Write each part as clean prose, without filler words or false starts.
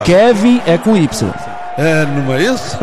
Kevin é com Y. Não é isso?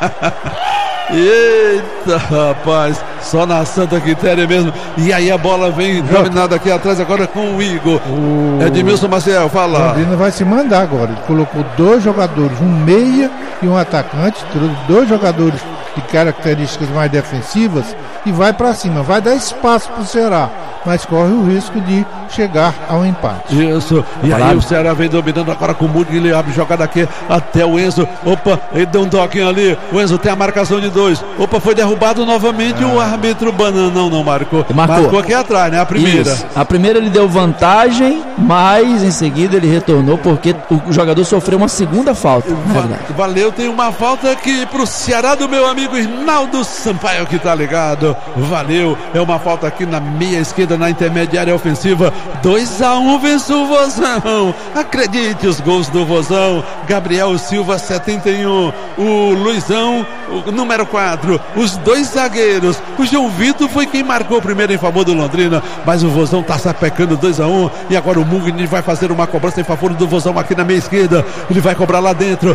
Eita, rapaz, só na Santa Quitéria mesmo. E aí a bola vem dominada aqui atrás agora com o Igor. Edmilson Maciel, fala. O Londrina vai se mandar agora. Ele colocou 2 jogadores, um meia e um atacante, 2 jogadores de características mais defensivas e vai para cima, vai dar espaço para o Ceará, mas corre o risco de chegar ao empate. Isso, e aí o Ceará vem dominando agora com o Mude, ele abre jogada aqui até o Enzo. Opa, ele deu um toquinho ali, o Enzo tem a marcação de 2. Opa, foi derrubado novamente o árbitro Banana, não marcou. Marcou aqui atrás, né, a primeira. Isso. A primeira ele deu vantagem, mas em seguida ele retornou porque o jogador sofreu uma segunda falta. Valeu, tem uma falta aqui pro Ceará do meu amigo Rinaldo Sampaio que tá ligado. Valeu, é uma falta aqui na meia esquerda, na intermediária ofensiva. 2-1 vence o Vozão. Acredite, os gols do Vozão. Gabriel Silva, 71. O Luizão, o número 4. Os 2 zagueiros. O João Vitor foi quem marcou primeiro em favor do Londrina, mas o Vozão tá sapecando 2-1. E agora o Mugni vai fazer uma cobrança em favor do Vozão aqui na meia esquerda. Ele vai cobrar lá dentro.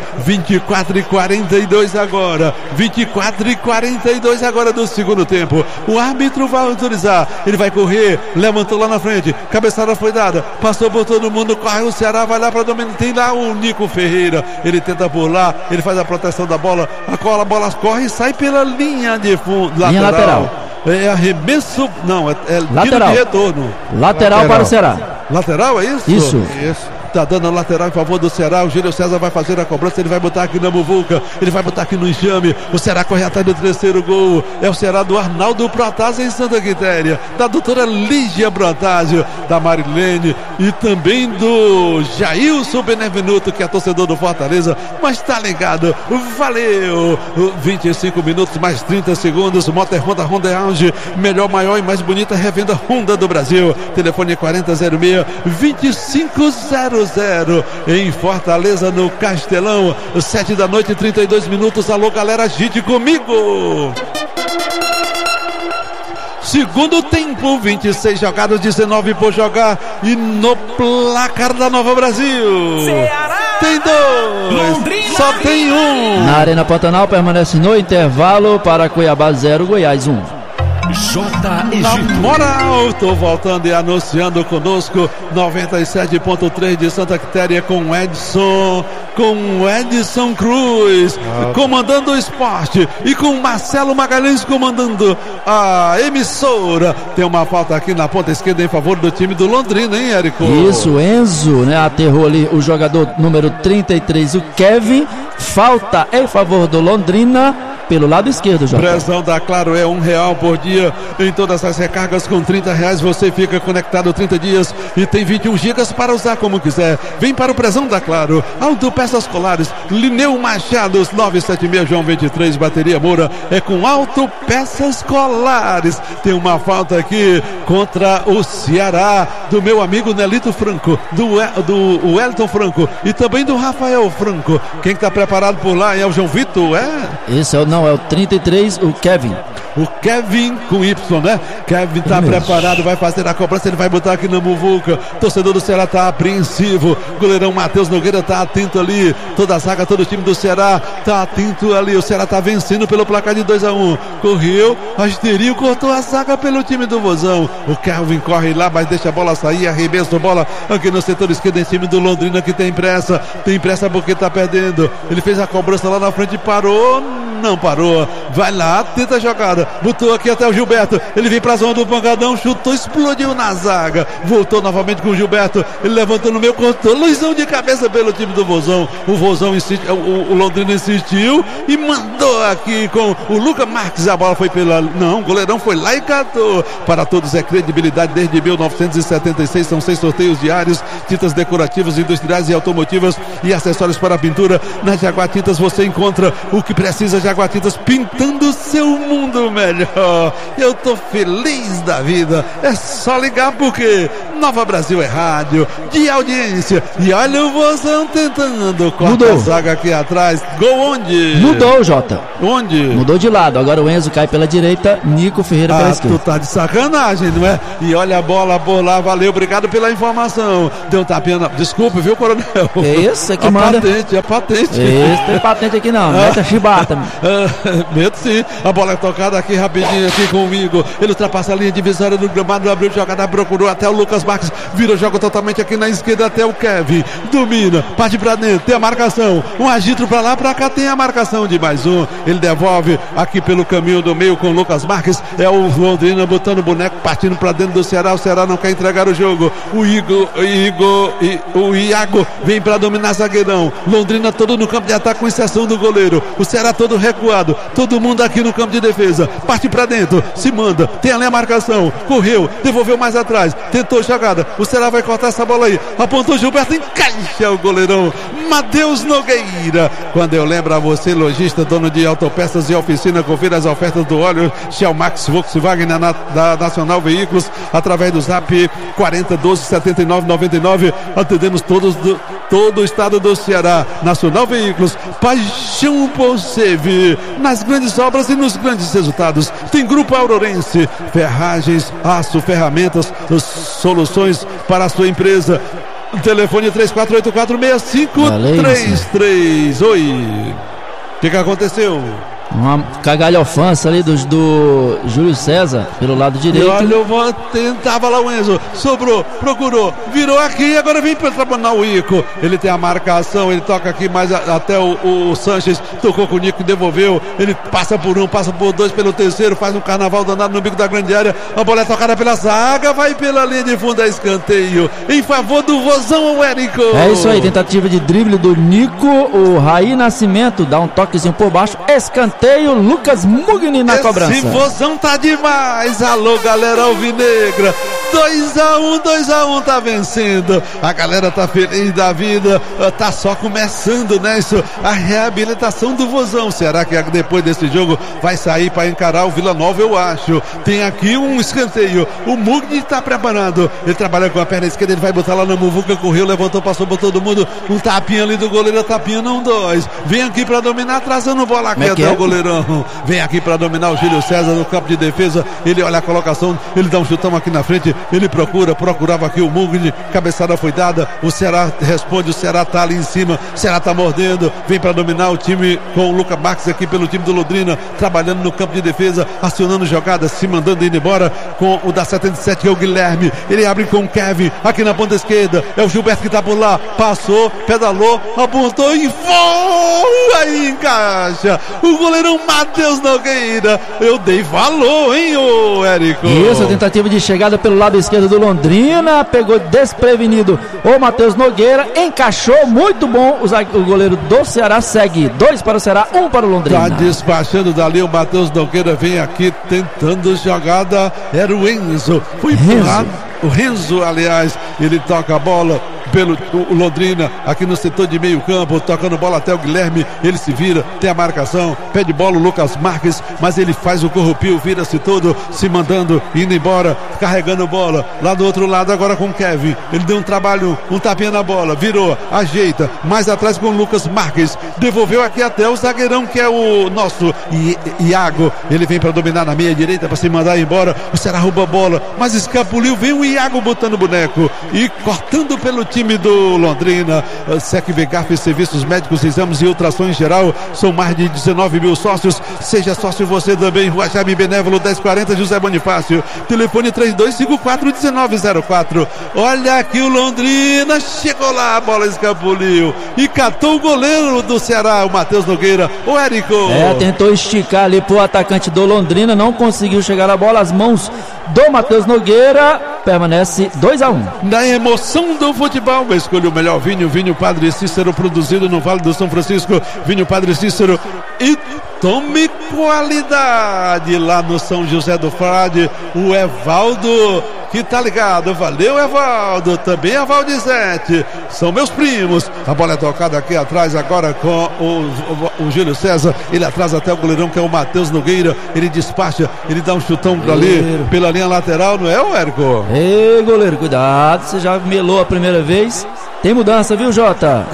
24-42 agora. 24-42 agora do segundo tempo. O árbitro vai autorizar. Ele vai correr. Levantou lá na frente. Cabeçada foi dada. Passou por todo mundo. Corre o Ceará. Vai lá para dominar. Tem lá o Nico Ferreira. Ele tenta por lá. Ele faz a proteção da bola. A bola corre e sai pela linha de fundo. Linha lateral. É arremesso. Não, é lateral. Tiro de retorno. Lateral para o Ceará. Lateral, é isso? Isso. Tá dando a lateral em favor do Ceará. O Júlio César vai fazer a cobrança. Ele vai botar aqui na muvuca. Ele vai botar aqui no enxame. O Ceará corre atrás do terceiro gol. É o Ceará do Arnaldo Protásio em Santa Quitéria. Da doutora Lígia Protásio. Da Marilene. E também do Jailson Benevenuto, que é torcedor do Fortaleza. Mas tá ligado. Valeu. 25 minutos mais 30 segundos. Motor Honda Auge. Melhor, maior e mais bonita revenda Honda do Brasil. Telefone 4006-2500. Em Fortaleza, no Castelão, 7 da noite, 32 minutos. Alô, galera, agite comigo. Segundo tempo, 26 jogados, 19 por jogar. E no placar da Nova Brasil, Ceará tem 2, Londrina só tem 1. Na Arena Pantanal permanece no intervalo para Cuiabá 0, Goiás 1. Na moral, tô voltando e anunciando conosco 97.3 de Santa Quitéria com Edson Cruz comandando o esporte e com Marcelo Magalhães comandando a emissora. Tem uma falta aqui na ponta esquerda em favor do time do Londrina, hein, Érico? Isso, Enzo, né, aterrou ali o jogador número 33, o Kevin. Falta em favor do Londrina pelo lado esquerdo, Jota. Prezão da Claro é R$1 por dia em todas as recargas. Com R$30 você fica conectado 30 dias e tem 21 gigas para usar como quiser. Vem para o Prezão da Claro. Autopeças Colares, Lineu Machados, 976 João 23, Bateria Moura. É com Autopeças Colares. Tem uma falta aqui contra o Ceará do meu amigo Nelito Franco, do Wellington Franco e também do Rafael Franco. Quem está preparado por lá é o João Vitor, Esse é o 33, o Kevin. O Kevin com Y, né? Kevin tá preparado, vai fazer a cobrança, ele vai botar aqui na muvuca. Torcedor do Ceará tá apreensivo. Goleirão Matheus Nogueira tá atento ali. Toda a zaga, todo o time do Ceará tá atento ali. O Ceará tá vencendo pelo placar de 2-1. Correu, Asterio cortou a zaga pelo time do Vozão. O Kevin corre lá, mas deixa a bola sair, arremessa a bola aqui no setor esquerdo em cima do Londrina, que tem pressa porque tá perdendo. Ele fez a cobrança lá na frente e parou. Não parou, vai lá, tenta a jogada, botou aqui até o Gilberto, ele vem pra zona do pancadão, chutou, explodiu na zaga, voltou novamente com o Gilberto, ele levantou no meio, cortou, Luizão de cabeça pelo time do Vozão. O Vozão insistiu, o Londrina insistiu e mandou aqui com o Lucas Marques, a bola foi o goleirão foi lá e catou. Para todos é credibilidade desde 1976, são 6 sorteios diários, tintas decorativas, industriais e automotivas e acessórios para pintura. Na Jaguar Tintas você encontra o que precisa. Jaguar Tintas, pintando o seu mundo melhor. Eu tô feliz da vida. É só ligar porque Nova Brasil é rádio, de audiência. E olha o Vozão tentando. Corta a zaga aqui atrás. Gol onde? Mudou, Jota. Onde? Mudou de lado. Agora o Enzo cai pela direita, Nico Ferreira pela esquerda. Tu tá de sacanagem, não é? E olha a bola por lá, valeu, obrigado pela informação. Deu um tapinha na... Desculpe, viu, coronel? Isso, é que manda. É patente. Isso, tem patente aqui não, mete a chibata. Medo sim. A bola é tocada aqui rapidinho aqui com o Igor. Ele ultrapassa a linha divisória do gramado, abriu jogada, procurou até o Lucas Marques. Vira o jogo totalmente aqui na esquerda até o Kevin. Domina, parte pra dentro, tem a marcação. Um agito pra lá, pra cá, tem a marcação de mais um. Ele devolve aqui pelo caminho do meio com o Lucas Marques. É o Londrina botando o boneco, partindo pra dentro do Ceará. O Ceará não quer entregar o jogo. O Iago vem pra dominar zagueirão. Londrina todo no campo de ataque, com exceção do goleiro. O Ceará todo recuado. Todo mundo aqui no campo de defesa. Parte pra dentro, se manda. Tem ali a marcação. Correu, devolveu mais atrás. Tentou jogada. O Ceará vai cortar essa bola aí. Apontou Gilberto, encaixa o goleirão Matheus Nogueira. Quando eu lembro a você, lojista, dono de autopeças e oficina, confira as ofertas do óleo Shell Max Volkswagen da Nacional Veículos através do Zap 40 12 79 99. Atendemos todo o estado do Ceará. Nacional Veículos, paixão por servir nas grandes obras e nos grandes resultados. Tem Grupo Aurorense, ferragens, aço, ferramentas, soluções para a sua empresa. Telefone 34846533. Oi. O que aconteceu? Uma cagalhofança ali do Júlio César pelo lado direito. E olha, tentava lá o Enzo, sobrou, procurou, virou aqui, agora vem para trabalhar o Ico. Ele tem a marcação, ele toca aqui mais até o Sanches, tocou com o Nico, devolveu. Ele passa por um, passa por dois, pelo terceiro, faz um carnaval danado no bico da grande área. A bola é tocada pela zaga, vai pela linha de fundo, é escanteio em favor do Vozão, o Érico. É isso aí, tentativa de drible do Nico. O Raí Nascimento dá um toquezinho por baixo, escanteio. Lucas Mugni na cobrança. Esse Vozão tá demais. Alô, galera alvinegra. 2-1, tá vencendo. A galera tá feliz da vida. Tá só começando, né? Isso, a reabilitação do Vozão. Será que depois desse jogo vai sair para encarar o Vila Nova? Eu acho. Tem aqui um escanteio. O Mugni tá preparado. Ele trabalha com a perna esquerda. Ele vai botar lá na muvuca. Correu, levantou, passou por todo mundo. Um tapinha ali do goleiro. Tapinha não dois. Vem aqui para dominar, trazendo bola aqui até o goleirão. Vem aqui para dominar o Júlio César no campo de defesa. Ele olha a colocação. Ele dá um chutão aqui na frente. Ele procurava aqui o Mugni. Cabeçada foi dada. O Ceará responde. O Ceará tá ali em cima. O Ceará tá mordendo. Vem para dominar o time com o Lucas Marques aqui pelo time do Londrina. Trabalhando no campo de defesa. Acionando jogadas. Se mandando ir embora com o da 77, que é o Guilherme. Ele abre com o Kevin. Aqui na ponta esquerda. É o Gilberto que tá por lá. Passou, pedalou, apontou e foi! Aí encaixa. O goleirão Matheus Nogueira. Eu dei valor, hein, ô Érico? Isso, a tentativa de chegada pelo lado esquerdo do Londrina, pegou desprevenido o Matheus Nogueira, encaixou, muito bom. O goleiro do Ceará segue 2 para o Ceará, 1 para o Londrina. Tá despachando dali o Matheus Nogueira, vem aqui tentando jogada, era o Enzo, foi empurrado. O Renzo, aliás, ele toca a bola pelo Londrina, aqui no setor de meio campo, tocando bola até o Guilherme, ele se vira, tem a marcação, pede bola o Lucas Marques, mas ele faz o corrupio, vira-se todo, se mandando, indo embora, carregando bola, lá do outro lado agora com o Kevin, ele deu um trabalho, um tapinha na bola, virou, ajeita, mais atrás com o Lucas Marques, devolveu aqui até o zagueirão que é o nosso Iago, ele vem para dominar na meia direita, para se mandar embora, o Ceará rouba a bola, mas escapuliu, vem o Iago botando boneco e cortando pelo time do Londrina. Sec Vegaf, serviços médicos, exames e ultrassom em geral, são mais de 19 mil sócios. Seja sócio você também. Rua Jaime Benévolo 1040, José Bonifácio, telefone 3254-1904. Olha aqui o Londrina, chegou lá, a bola escapuliu e catou o goleiro do Ceará, o Matheus Nogueira, o Érico. Tentou esticar ali pro atacante do Londrina, não conseguiu chegar a bola, as mãos do Matheus Nogueira, permanece 2-1. Na emoção do futebol, escolha o melhor vinho, vinho Padre Cícero, produzido no Vale do São Francisco, vinho Padre Cícero, e tome qualidade lá no São José do Frade. O Evaldo, que tá ligado. Valeu, Evaldo, também a Valdizete, são meus primos. A bola é tocada aqui atrás agora com o Júlio César, ele atrasa até o goleirão que é o Matheus Nogueira, ele despacha, ele dá um chutão ali pela linha lateral, não é, o Érico? Ei, goleiro, cuidado, você já melou a primeira vez. Tem mudança, viu, Jota?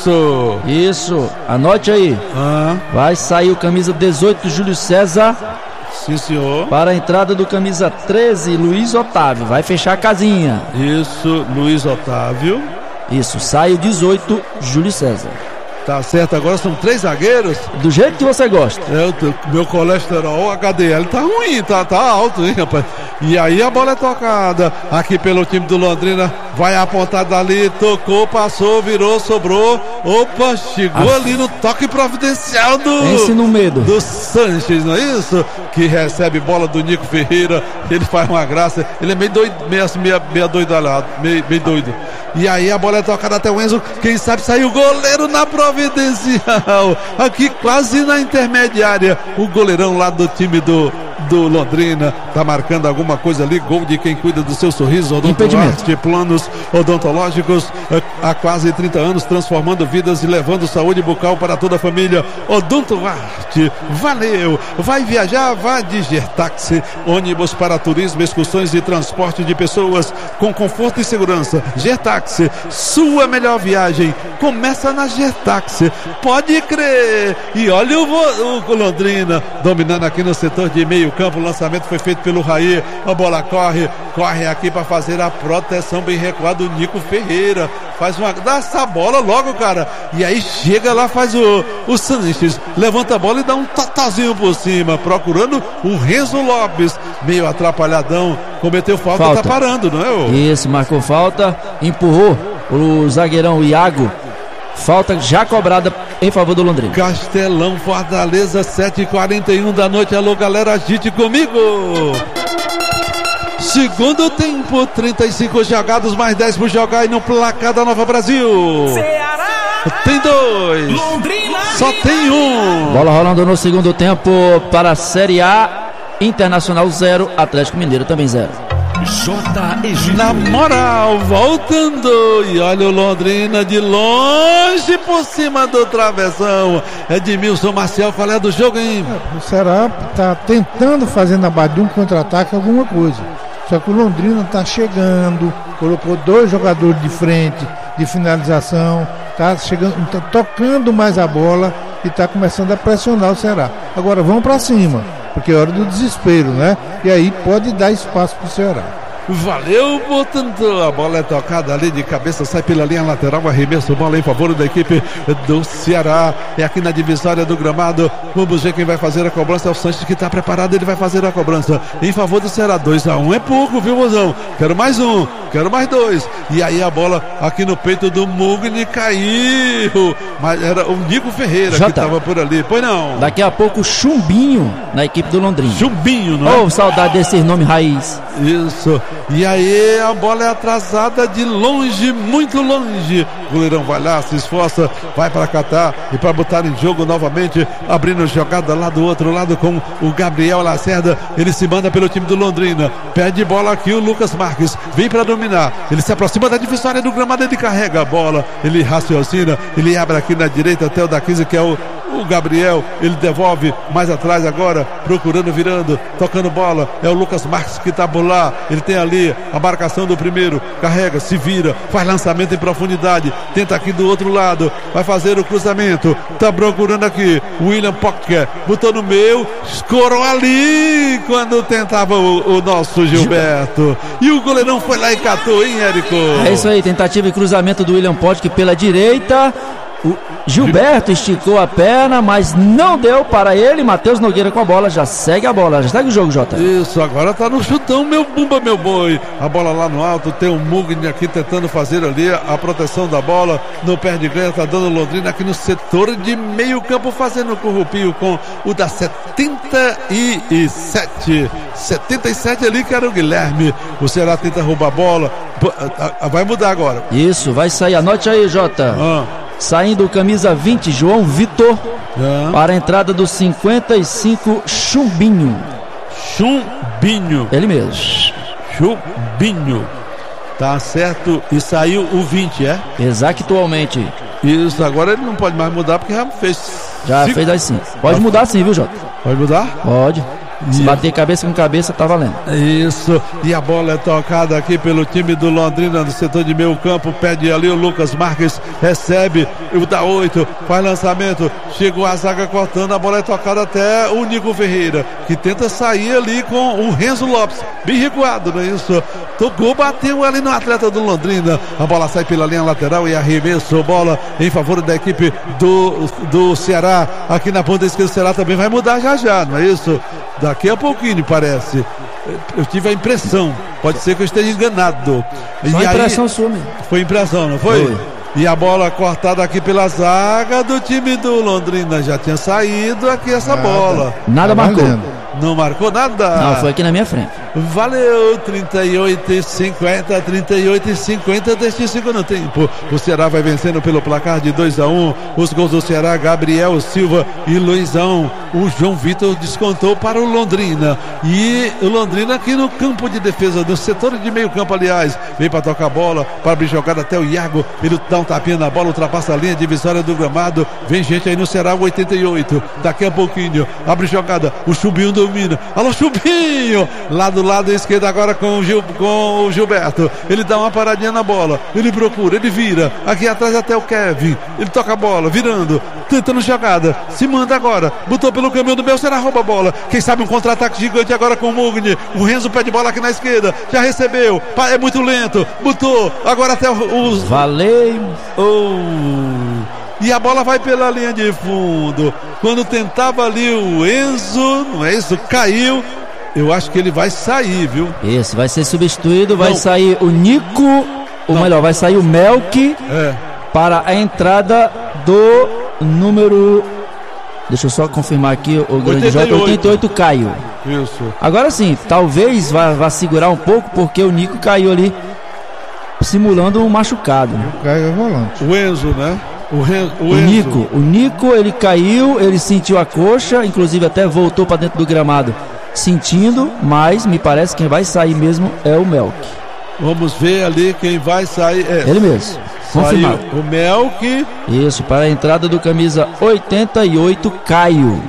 Isso, anote aí. Vai sair o camisa 18, Júlio César. Sim, senhor. Para a entrada do camisa 13, Luiz Otávio. Vai fechar a casinha. Isso, Luiz Otávio. Isso, sai o 18, Júlio César. Tá certo, agora são 3 zagueiros. Do jeito que você gosta. Meu colesterol, HDL tá ruim, tá alto, hein, rapaz. E aí a bola é tocada aqui pelo time do Londrina. Vai apontar dali, tocou, passou, virou, sobrou. Opa, chegou ali no toque providencial Pense no medo. do Sanches, não é isso? Que recebe bola do Nico Ferreira. Ele faz uma graça. Ele é meio doido, meio doidalhado, meio doido. E aí a bola é tocada até o Enzo. Quem sabe saiu o goleiro na providencial. Aqui quase na intermediária. O goleirão lá do time do Londrina tá marcando alguma coisa ali. Gol de quem cuida do seu sorriso. Odontológico, planos odontológicos há quase 30 anos, transformando vidas e levando saúde bucal para toda a família. Odontolarte, valeu. Vai viajar, vá de Gertaxi, ônibus para turismo, excursões e transporte de pessoas com conforto e segurança. Gertaxi, sua melhor viagem começa na Gertaxi, pode crer. E olha o Londrina dominando aqui no setor de meio campo. O lançamento foi feito pelo Raí. A bola corre aqui para fazer a proteção bem recuada. O Nico Ferreira dá essa bola logo, cara. E aí chega lá, faz o Sanches, levanta a bola e dá um tatazinho por cima, procurando o Renzo Lopes, meio atrapalhadão, cometeu falta. Tá parando, não é? Isso, marcou falta, empurrou o zagueirão Iago. Falta já cobrada em favor do Londrina. Castelão, Fortaleza, 7h41 da noite. Alô, galera, agite comigo. Segundo tempo, 35 jogados, mais 10 por jogar. E no placar da Nova Brasil, Ceará tem 2, Londrina só tem 1. Bola rolando no segundo tempo para a Série A. Internacional 0, Atlético Mineiro também 0. Na moral, voltando. E olha o Londrina de longe por cima do travessão. Edmilson Marcial, qual é do jogo, hein? O Ceará tá tentando fazer na base de um contra-ataque alguma coisa. Só que o Londrina tá chegando, colocou 2 jogadores de frente, de finalização, tá chegando, tá tocando mais a bola e tá começando a pressionar o Ceará. Agora vamos para cima, porque é hora do desespero, né? E aí pode dar espaço pro Ceará. Valeu, portanto, a bola é tocada ali de cabeça, sai pela linha lateral, arremesso, bola em favor da equipe do Ceará. É aqui na divisória do gramado. Vamos ver quem vai fazer a cobrança. É o Sanches que está preparado, ele vai fazer a cobrança em favor do Ceará. 2-1 é pouco, viu, mozão? Quero mais 1, quero mais 2. E aí a bola aqui no peito do Mugni caiu. Mas era o Nico Ferreira que estava por ali. Pois não. Daqui a pouco Chumbinho na equipe do Londrina. Chumbinho, não é? Oh, saudade desse nome raiz. Isso. E aí a bola é atrasada de longe, muito longe. O goleirão vai lá, se esforça, vai para catar e para botar em jogo novamente, abrindo jogada lá do outro lado com o Gabriel Lacerda. Ele se manda pelo time do Londrina, pede bola aqui o Lucas Marques, vem para dominar, ele se aproxima da divisória do gramado, ele carrega a bola, ele raciocina, ele abre aqui na direita até o da 15, que é o Gabriel, ele devolve mais atrás agora, procurando, virando, tocando bola, é o Lucas Marques que tá por lá, ele tem ali a marcação do primeiro, carrega, se vira, faz lançamento em profundidade, tenta aqui do outro lado, vai fazer o cruzamento, tá procurando aqui, William Pocker, botou no meio, escorou ali, quando tentava o nosso Gilberto, e o goleirão foi lá e catou, hein, Érico? É isso aí, tentativa e cruzamento do William Pocker pela direita. O Gilberto esticou a perna, mas não deu para ele. Matheus Nogueira com a bola, já segue a bola, já segue o jogo, Jota. Isso, agora tá no chutão, meu bumba, meu boi. A bola lá no alto, tem o Mugni aqui tentando fazer ali a proteção da bola. No pé de ganha, tá dando Londrina aqui no setor de meio campo, fazendo o corrupio com o da 77. 77 ali, que era o Guilherme. O Ceará tenta roubar a bola. Vai mudar agora. Isso, vai sair, anote aí, Jota. Saindo o camisa 20, João Vitor, para a entrada do 55, Chumbinho. Chumbinho. Ele mesmo. Chumbinho. Fabinho. Tá certo, e saiu o 20, é? Exatamente. Isso, agora ele não pode mais mudar porque já fez. Já fez assim. Pode mudar sim, viu, Jota? Pode mudar? Pode. Se bater cabeça com cabeça, tá valendo. Isso, e a bola é tocada aqui pelo time do Londrina no setor de meio campo, pede ali o Lucas Marques, recebe, o da 8, faz lançamento, chegou a zaga cortando, a bola é tocada até o Nico Ferreira, que tenta sair ali com o Renzo Lopes, bem recuado, não é isso? Tocou, bateu ali no atleta do Londrina, a bola sai pela linha lateral e arremesso, bola em favor da equipe do Ceará, aqui na ponta esquerda. O Ceará também vai mudar já, não é isso? Daqui a pouquinho, parece. Eu tive a impressão. Pode ser que eu esteja enganado. Só a impressão sua mesmo. Foi impressão, não foi? Foi. E a bola cortada aqui pela zaga do time do Londrina. Já tinha saído aqui essa bola. Nada marcou. Não marcou nada? Não, foi aqui na minha frente. Valeu, 38-50, 38-50 deste segundo tempo. O Ceará vai vencendo pelo placar de 2-1. Os gols do Ceará, Gabriel Silva e Luizão. O João Vitor descontou para o Londrina. E o Londrina aqui no campo de defesa, no setor de meio campo, aliás. Vem para tocar a bola, para abrir jogada até o Iago. Ele dá um tapinha na bola, ultrapassa a linha divisória do gramado. Vem gente aí no Ceará, 88. Daqui a pouquinho, abre jogada. O Chubinho domina. Alô, Chubinho! Lá do lado esquerdo agora com o Gilberto. Ele dá uma paradinha na bola. Ele procura, ele vira. Aqui atrás até o Kevin. Ele toca a bola, virando. Tentando jogada. Se manda agora. Botou pelo caminho do meio, será rouba a bola. Quem sabe um contra-ataque gigante agora com o Mugni. O Renzo pede bola aqui na esquerda. Já recebeu. É muito lento. Botou. Agora até os... Valeu. E a bola vai pela linha de fundo. Quando tentava ali o Enzo, não é isso? Caiu. Eu acho que ele vai sair, viu? Isso, vai ser substituído. Vai sair o Nico. Ou melhor, vai sair o Melk. Para a entrada do número... Deixa eu só confirmar aqui o grande J. 88, Caio. Isso. Agora sim, talvez vá segurar um pouco, porque o Nico caiu ali simulando um machucado. O Caio é volante. O Enzo, né? O Nico, ele caiu, ele sentiu a coxa, inclusive até voltou para dentro do gramado sentindo, mas me parece que quem vai sair mesmo é o Melk. Vamos ver ali quem vai sair. Ele mesmo. Confirmado. O Melk. Isso, para a entrada do camisa 88, Caio.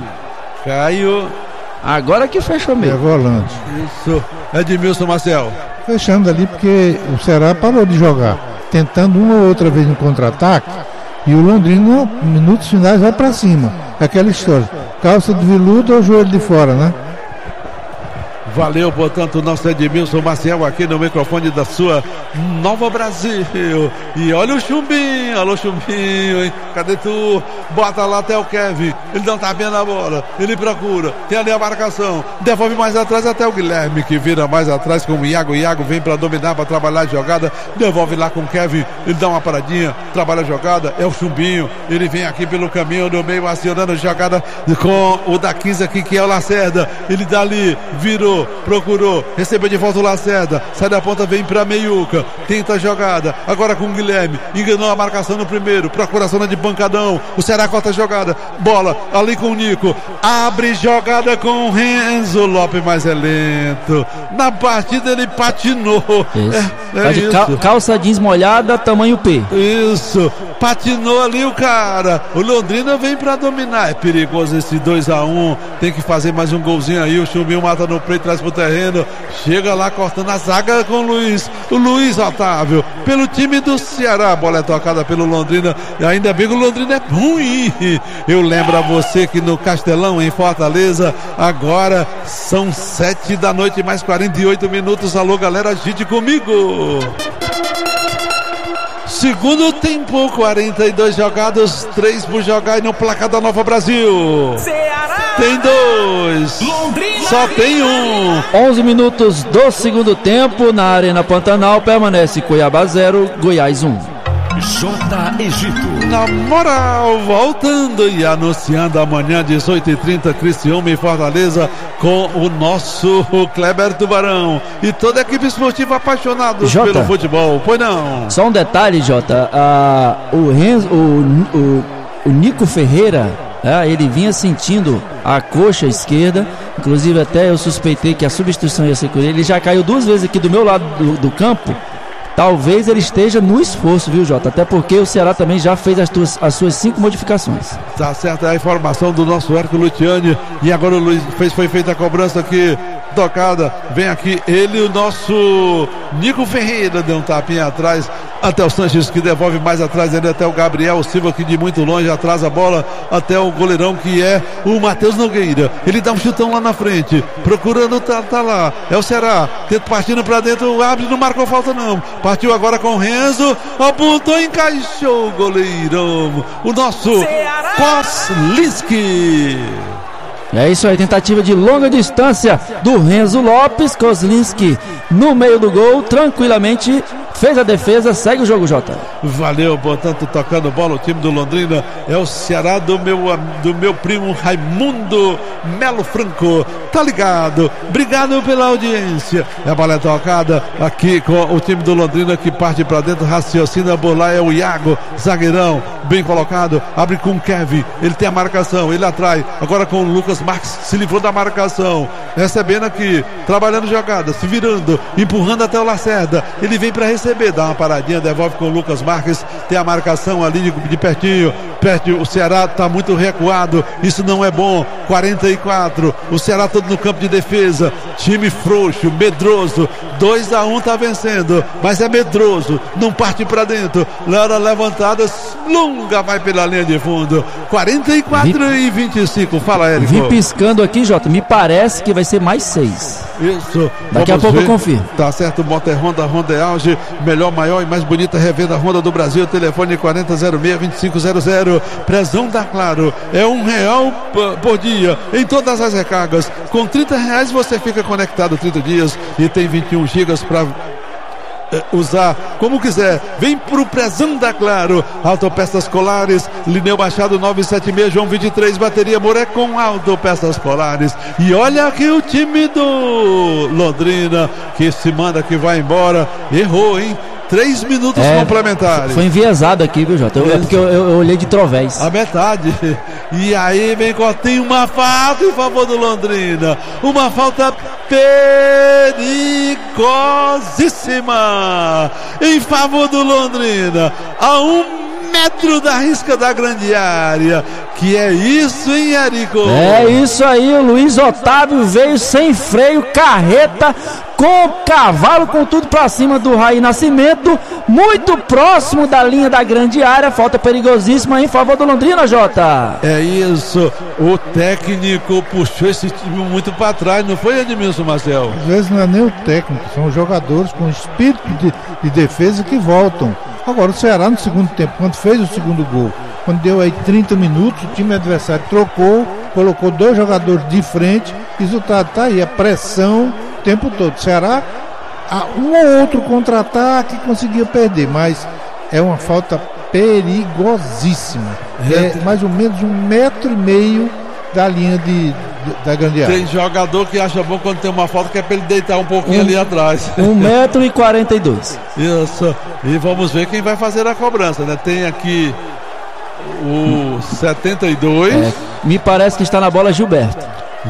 Agora que fechou mesmo. É volante. Isso. Edmilson Marcel. Fechando ali porque o Ceará parou de jogar, tentando uma ou outra vez no contra-ataque. E o Londrina, minutos finais, vai para cima. Aquela história. Calça de veludo ou joelho de fora, né? Valeu, portanto, o nosso Edmilson Maciel aqui no microfone da sua Nova Brasil. E olha o Chumbinho, alô Chumbinho, hein? Cadê tu? Bota lá até o Kevin. Ele não tá vendo na bola. Ele procura. Tem ali a marcação. Devolve mais atrás até o Guilherme, que vira mais atrás com o Iago. O Iago vem para dominar, para trabalhar a jogada. Devolve lá com o Kevin. Ele dá uma paradinha, trabalha a jogada. É o Chumbinho. Ele vem aqui pelo caminho do meio, acionando a jogada com o da 15 aqui, que é o Lacerda. Ele dá ali, virou. Procurou, recebeu de volta o Lacerda, sai da ponta, vem pra meiuca, tenta a jogada, agora com o Guilherme, enganou a marcação no primeiro, procura a zona de pancadão, o Ceará corta a jogada, bola ali com o Nico, abre jogada com o Renzo Lopes, mas é lento, na partida ele patinou. Isso. Calça jeans molhada, tamanho P. Isso, patinou ali o cara, o Londrina vem pra dominar, é perigoso esse 2-1, tem que fazer mais um golzinho aí, o Chumbinho mata no peito, traz pro terreno, chega lá cortando a zaga com o Luiz Otávio, pelo time do Ceará, a bola é tocada pelo Londrina, e ainda bem que o Londrina é ruim. Eu lembro a você que no Castelão, em Fortaleza, agora são 7 da noite, mais 48 minutos, alô galera, agite comigo. Segundo tempo, 42 jogados, 3 por jogar e no placar da Nova Brasil. Ceará tem 2, Londrina só tem 1. 11 minutos do segundo tempo na Arena Pantanal, permanece Cuiabá 0, Goiás 1. J. Egito. Na moral, voltando e anunciando amanhã 18h30, Criciúma e Fortaleza com o nosso Kleber Tubarão e toda a equipe esportiva apaixonados pelo futebol. Pois não? Só um detalhe, Jota, o Nico Ferreira, ele vinha sentindo a coxa esquerda Inclusive até eu suspeitei que a substituição ia ser com ele. Ele já caiu 2 vezes aqui do meu lado do campo. Talvez ele esteja no esforço, viu, Jota? Até porque o Ceará também já fez as suas 5 modificações. Tá certo, é a informação do nosso Hércules Luciani. E agora o Luiz foi feita a cobrança aqui, tocada. Vem aqui ele, o nosso Nico Ferreira, deu um tapinha atrás. Até o Sanches, que devolve mais atrás, ele até o Gabriel Silva, que de muito longe atrasa a bola até o goleirão, que é o Matheus Nogueira. Ele dá um chutão lá na frente, procurando, tá lá, é o Ceará, partindo pra dentro, o árbitro não marcou falta não, partiu agora com o Renzo, apontou, encaixou o goleirão, o nosso Kozlinski. É isso aí, tentativa de longa distância do Renzo Lopes. Kozlinski no meio do gol, tranquilamente fez a defesa, segue o jogo, Jota. Valeu, portanto, tocando bola o time do Londrina, é o Ceará do meu primo Raimundo Melo Franco, tá ligado, obrigado pela audiência. A bola é tocada aqui com o time do Londrina, que parte pra dentro, raciocina por lá, é o Iago, zagueirão, bem colocado, abre com o Kevin, ele tem a marcação, ele atrai, agora com o Lucas Marques, se livrou da marcação, recebendo aqui, trabalhando jogada, se virando, empurrando até o Lacerda, ele vem pra receber, dá uma paradinha, devolve com o Lucas Marques, tem a marcação ali de pertinho, o Ceará tá muito recuado, isso não é bom. 44, o Ceará todo no campo de defesa, time frouxo, medroso, 2-1 tá vencendo, mas é medroso, não parte pra dentro, Lara levantada, longa, vai pela linha de fundo, 44-25, fala, Érico. Vim piscando aqui, Jota, me parece que vai ser mais 6. Isso. Daqui a pouco eu confirmo. Tá certo, Motor Honda, Honda é auge, melhor, maior e mais bonita revenda Honda do Brasil, telefone 4006-2500, prezão da Claro, é R$1 por dia, em todas as recargas, com R$30 você fica conectado 30 dias e tem 21 gigas para usar como quiser. Vem pro prezão da Claro. Autopeças Colares, Lineu Machado 976, João 23, bateria Moré com Autopeças Colares. E olha aqui o time do Londrina, que se manda, que vai embora. Errou, hein? 3 minutos complementares. Foi enviesado aqui, viu, Jota? É porque eu olhei de trovés. A metade. E aí vem tem uma falta em favor do Londrina. Uma falta perigosíssima em favor do Londrina. A 1 metro da risca da grande área. Que é isso, hein, Érico? É isso aí, o Luiz Otávio veio sem freio, carreta, com cavalo, com tudo pra cima do Raí Nascimento, muito próximo da linha da grande área, falta perigosíssima em favor do Londrina, Jota. É isso, o técnico puxou esse time muito pra trás, não foi, Edmilson Marcel? Às vezes não é nem o técnico, são os jogadores com espírito de defesa que voltam. Agora o Ceará no segundo tempo, quando fez o segundo gol, quando deu aí 30 minutos, o time adversário trocou, colocou 2 jogadores de frente, resultado tá aí, a pressão o tempo todo. O Ceará, um ou outro contra-ataque conseguia perder, mas é uma falta perigosíssima. É mais ou menos 1,5 metro da linha da grande área. Tem jogador que acha bom quando tem uma falta, que é para ele deitar um pouquinho ali atrás. 1,42 m. Isso. E vamos ver quem vai fazer a cobrança, né? Tem aqui o 72. Me parece que está na bola Gilberto.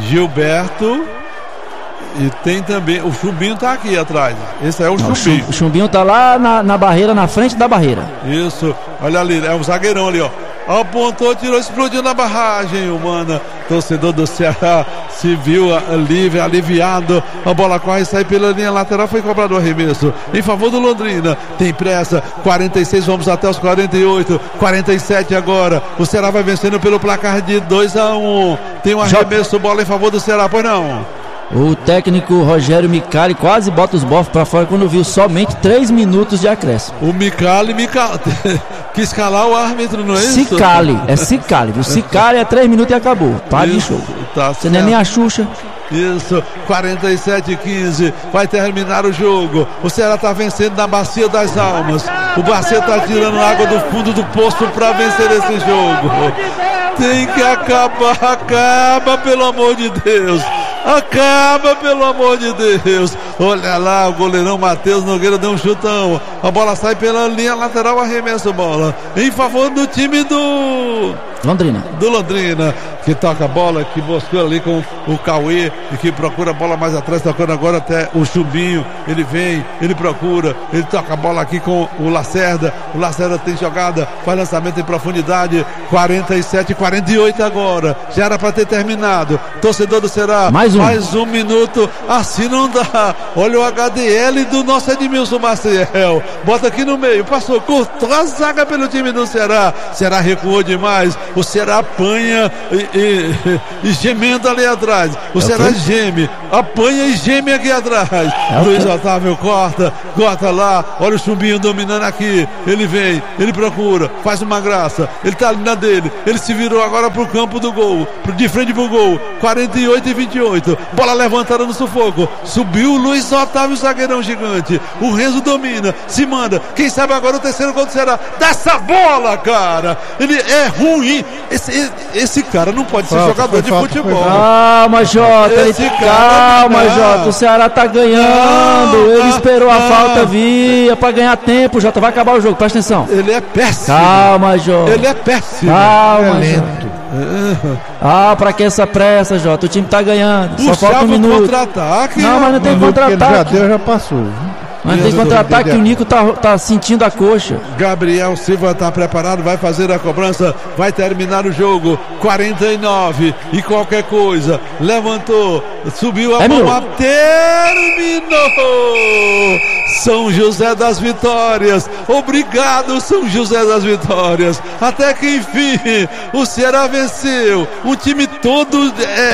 E tem também, o Chumbinho tá aqui atrás. Esse é o Chumbinho. O Chumbinho tá lá na barreira, na frente da barreira. Isso, olha ali, é um zagueirão ali, ó. Apontou, tirou, explodiu na barragem humana. Torcedor do Ceará se viu livre, aliviado. A bola corre, sai pela linha lateral, foi cobrado o arremesso em favor do Londrina. Tem pressa, 46, vamos até os 48, 47 agora. O Ceará vai vencendo pelo placar de 2-1. Tem um arremesso, bola em favor do Ceará, pois não? O técnico Rogério Micali quase bota os bofos pra fora quando viu somente 3 minutos de acréscimo. O Micali quis calar o árbitro, não é isso? Cicali, viu? Cicali é 3 minutos e acabou. Para de show. Tá, você não é nem a Xuxa. Isso, 47-15, vai terminar o jogo. O Ceará tá vencendo na Bacia das Almas. O Bacia tá tirando água do fundo do poço pra vencer esse jogo. Tem que acabar, acaba, pelo amor de Deus. Acaba, pelo amor de Deus. Olha lá, o goleirão Matheus Nogueira deu um chutão. A bola sai pela linha lateral, arremessa a bola em favor do time do Londrina. Do Londrina, que toca a bola, que buscou ali com o Cauê e que procura a bola mais atrás, tocando agora até o Chumbinho. Ele vem, ele procura, ele toca a bola aqui com o Lacerda. O Lacerda tem jogada, faz lançamento em profundidade. 47-48 agora. Já era para ter terminado. Torcedor do Ceará, mais um minuto. Assim não dá. Olha o HDL do nosso Edmilson Maciel. Bota aqui no meio, passou, cortou a zaga pelo time do Ceará. Ceará recuou demais. O Ceará apanha e gemendo ali atrás. O Ceará geme, apanha e geme aqui atrás. Luiz Otávio corta lá. Olha o Chumbinho dominando aqui. Ele vem, ele procura, faz uma graça. Ele tá ali na dele. Ele se virou agora pro campo do gol, de frente pro gol. 48-28. Bola levantada no sufoco. Subiu o Luiz Otávio, zagueirão gigante. O Renzo domina, se manda. Quem sabe agora o terceiro gol do Ceará. Dessa bola, cara. Ele é ruim. Esse cara não pode ser jogador de futebol. Calma, Jota. Calma, Jota. O Ceará tá ganhando. Ele esperou a falta vir pra ganhar tempo, Jota. Vai acabar o jogo, presta atenção. Ele é péssimo. Calma, Jota. Ele é péssimo. Calma, Jota. Pra que essa pressa, Jota? O time tá ganhando. Só falta um minuto. Contra-ataque. Não, mas não tem contra-ataque. Já passou. Mas tem contra-ataque, o Nico tá sentindo a coxa. Gabriel Silva está preparado, vai fazer a cobrança, vai terminar o jogo. 49 e qualquer coisa. Levantou, subiu a bola, terminou. São José das Vitórias. Obrigado, São José das Vitórias. Até que enfim, o Ceará venceu. Um time todo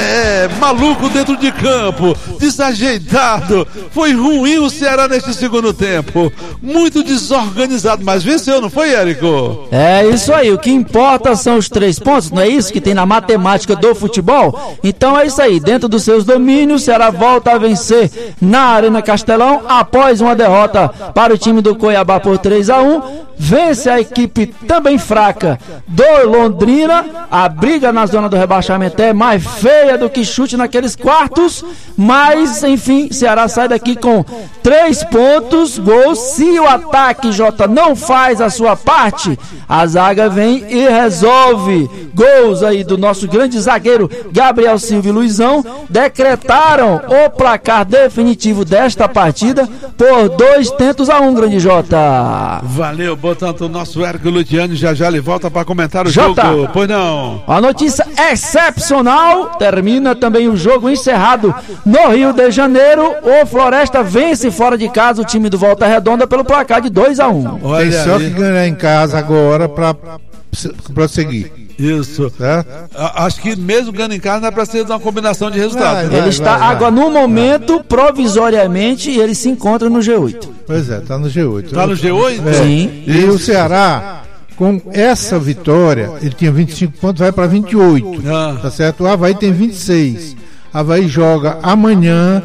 maluco dentro de campo, desajeitado. Foi ruim o Ceará neste segundo tempo, muito desorganizado, mas venceu, não foi, Érico? É isso aí, o que importa são os 3 pontos, não é isso que tem na matemática do futebol? Então é isso aí, dentro dos seus domínios, o Ceará volta a vencer na Arena Castelão, após uma derrota para o time do Cuiabá por 3-1, vence a equipe também fraca do Londrina. A briga na zona do rebaixamento é mais feia do que chute naqueles quartos, mas enfim, Ceará sai daqui com 3 pontos, gols. Se o ataque, Jota, não faz a sua parte, a zaga vem e resolve. Gols aí do nosso grande zagueiro Gabriel Silva e Luizão decretaram o placar definitivo desta partida por 2-1, grande Jota. Valeu, portanto, o nosso Érico Luciano já ele volta para comentar o jogo. Pois não. A notícia excepcional, termina também o jogo encerrado no Rio de Janeiro. O Floresta vence fora de casa o time do Volta Redonda pelo placar de 2-1. Tem só que ganhar em casa agora para prosseguir. Isso. Acho que mesmo ganhando em casa não é para ser uma combinação de resultados. Ele está agora no momento, provisoriamente, ele se encontra no G8. Pois é, tá no G8. Tá no G8? Sim. E o Ceará, com essa vitória, ele tinha 25 pontos, vai para 28. Tá certo? O Avaí tem 26. Avaí joga amanhã,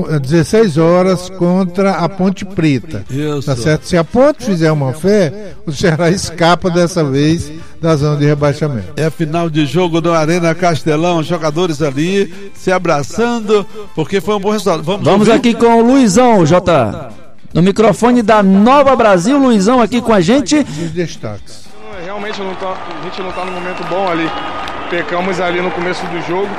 16 horas, contra a Ponte Preta. Isso. Tá certo? Se a Ponte fizer uma fé, o Ceará escapa dessa vez da zona de rebaixamento. É final de jogo da Arena Castelão, jogadores ali se abraçando, porque foi um bom resultado. Vamos aqui com o Luizão, Jota. No microfone da Nova Brasil, Luizão aqui com a gente. Os destaques. Realmente a gente não tá num momento bom ali. Pecamos ali no começo do jogo,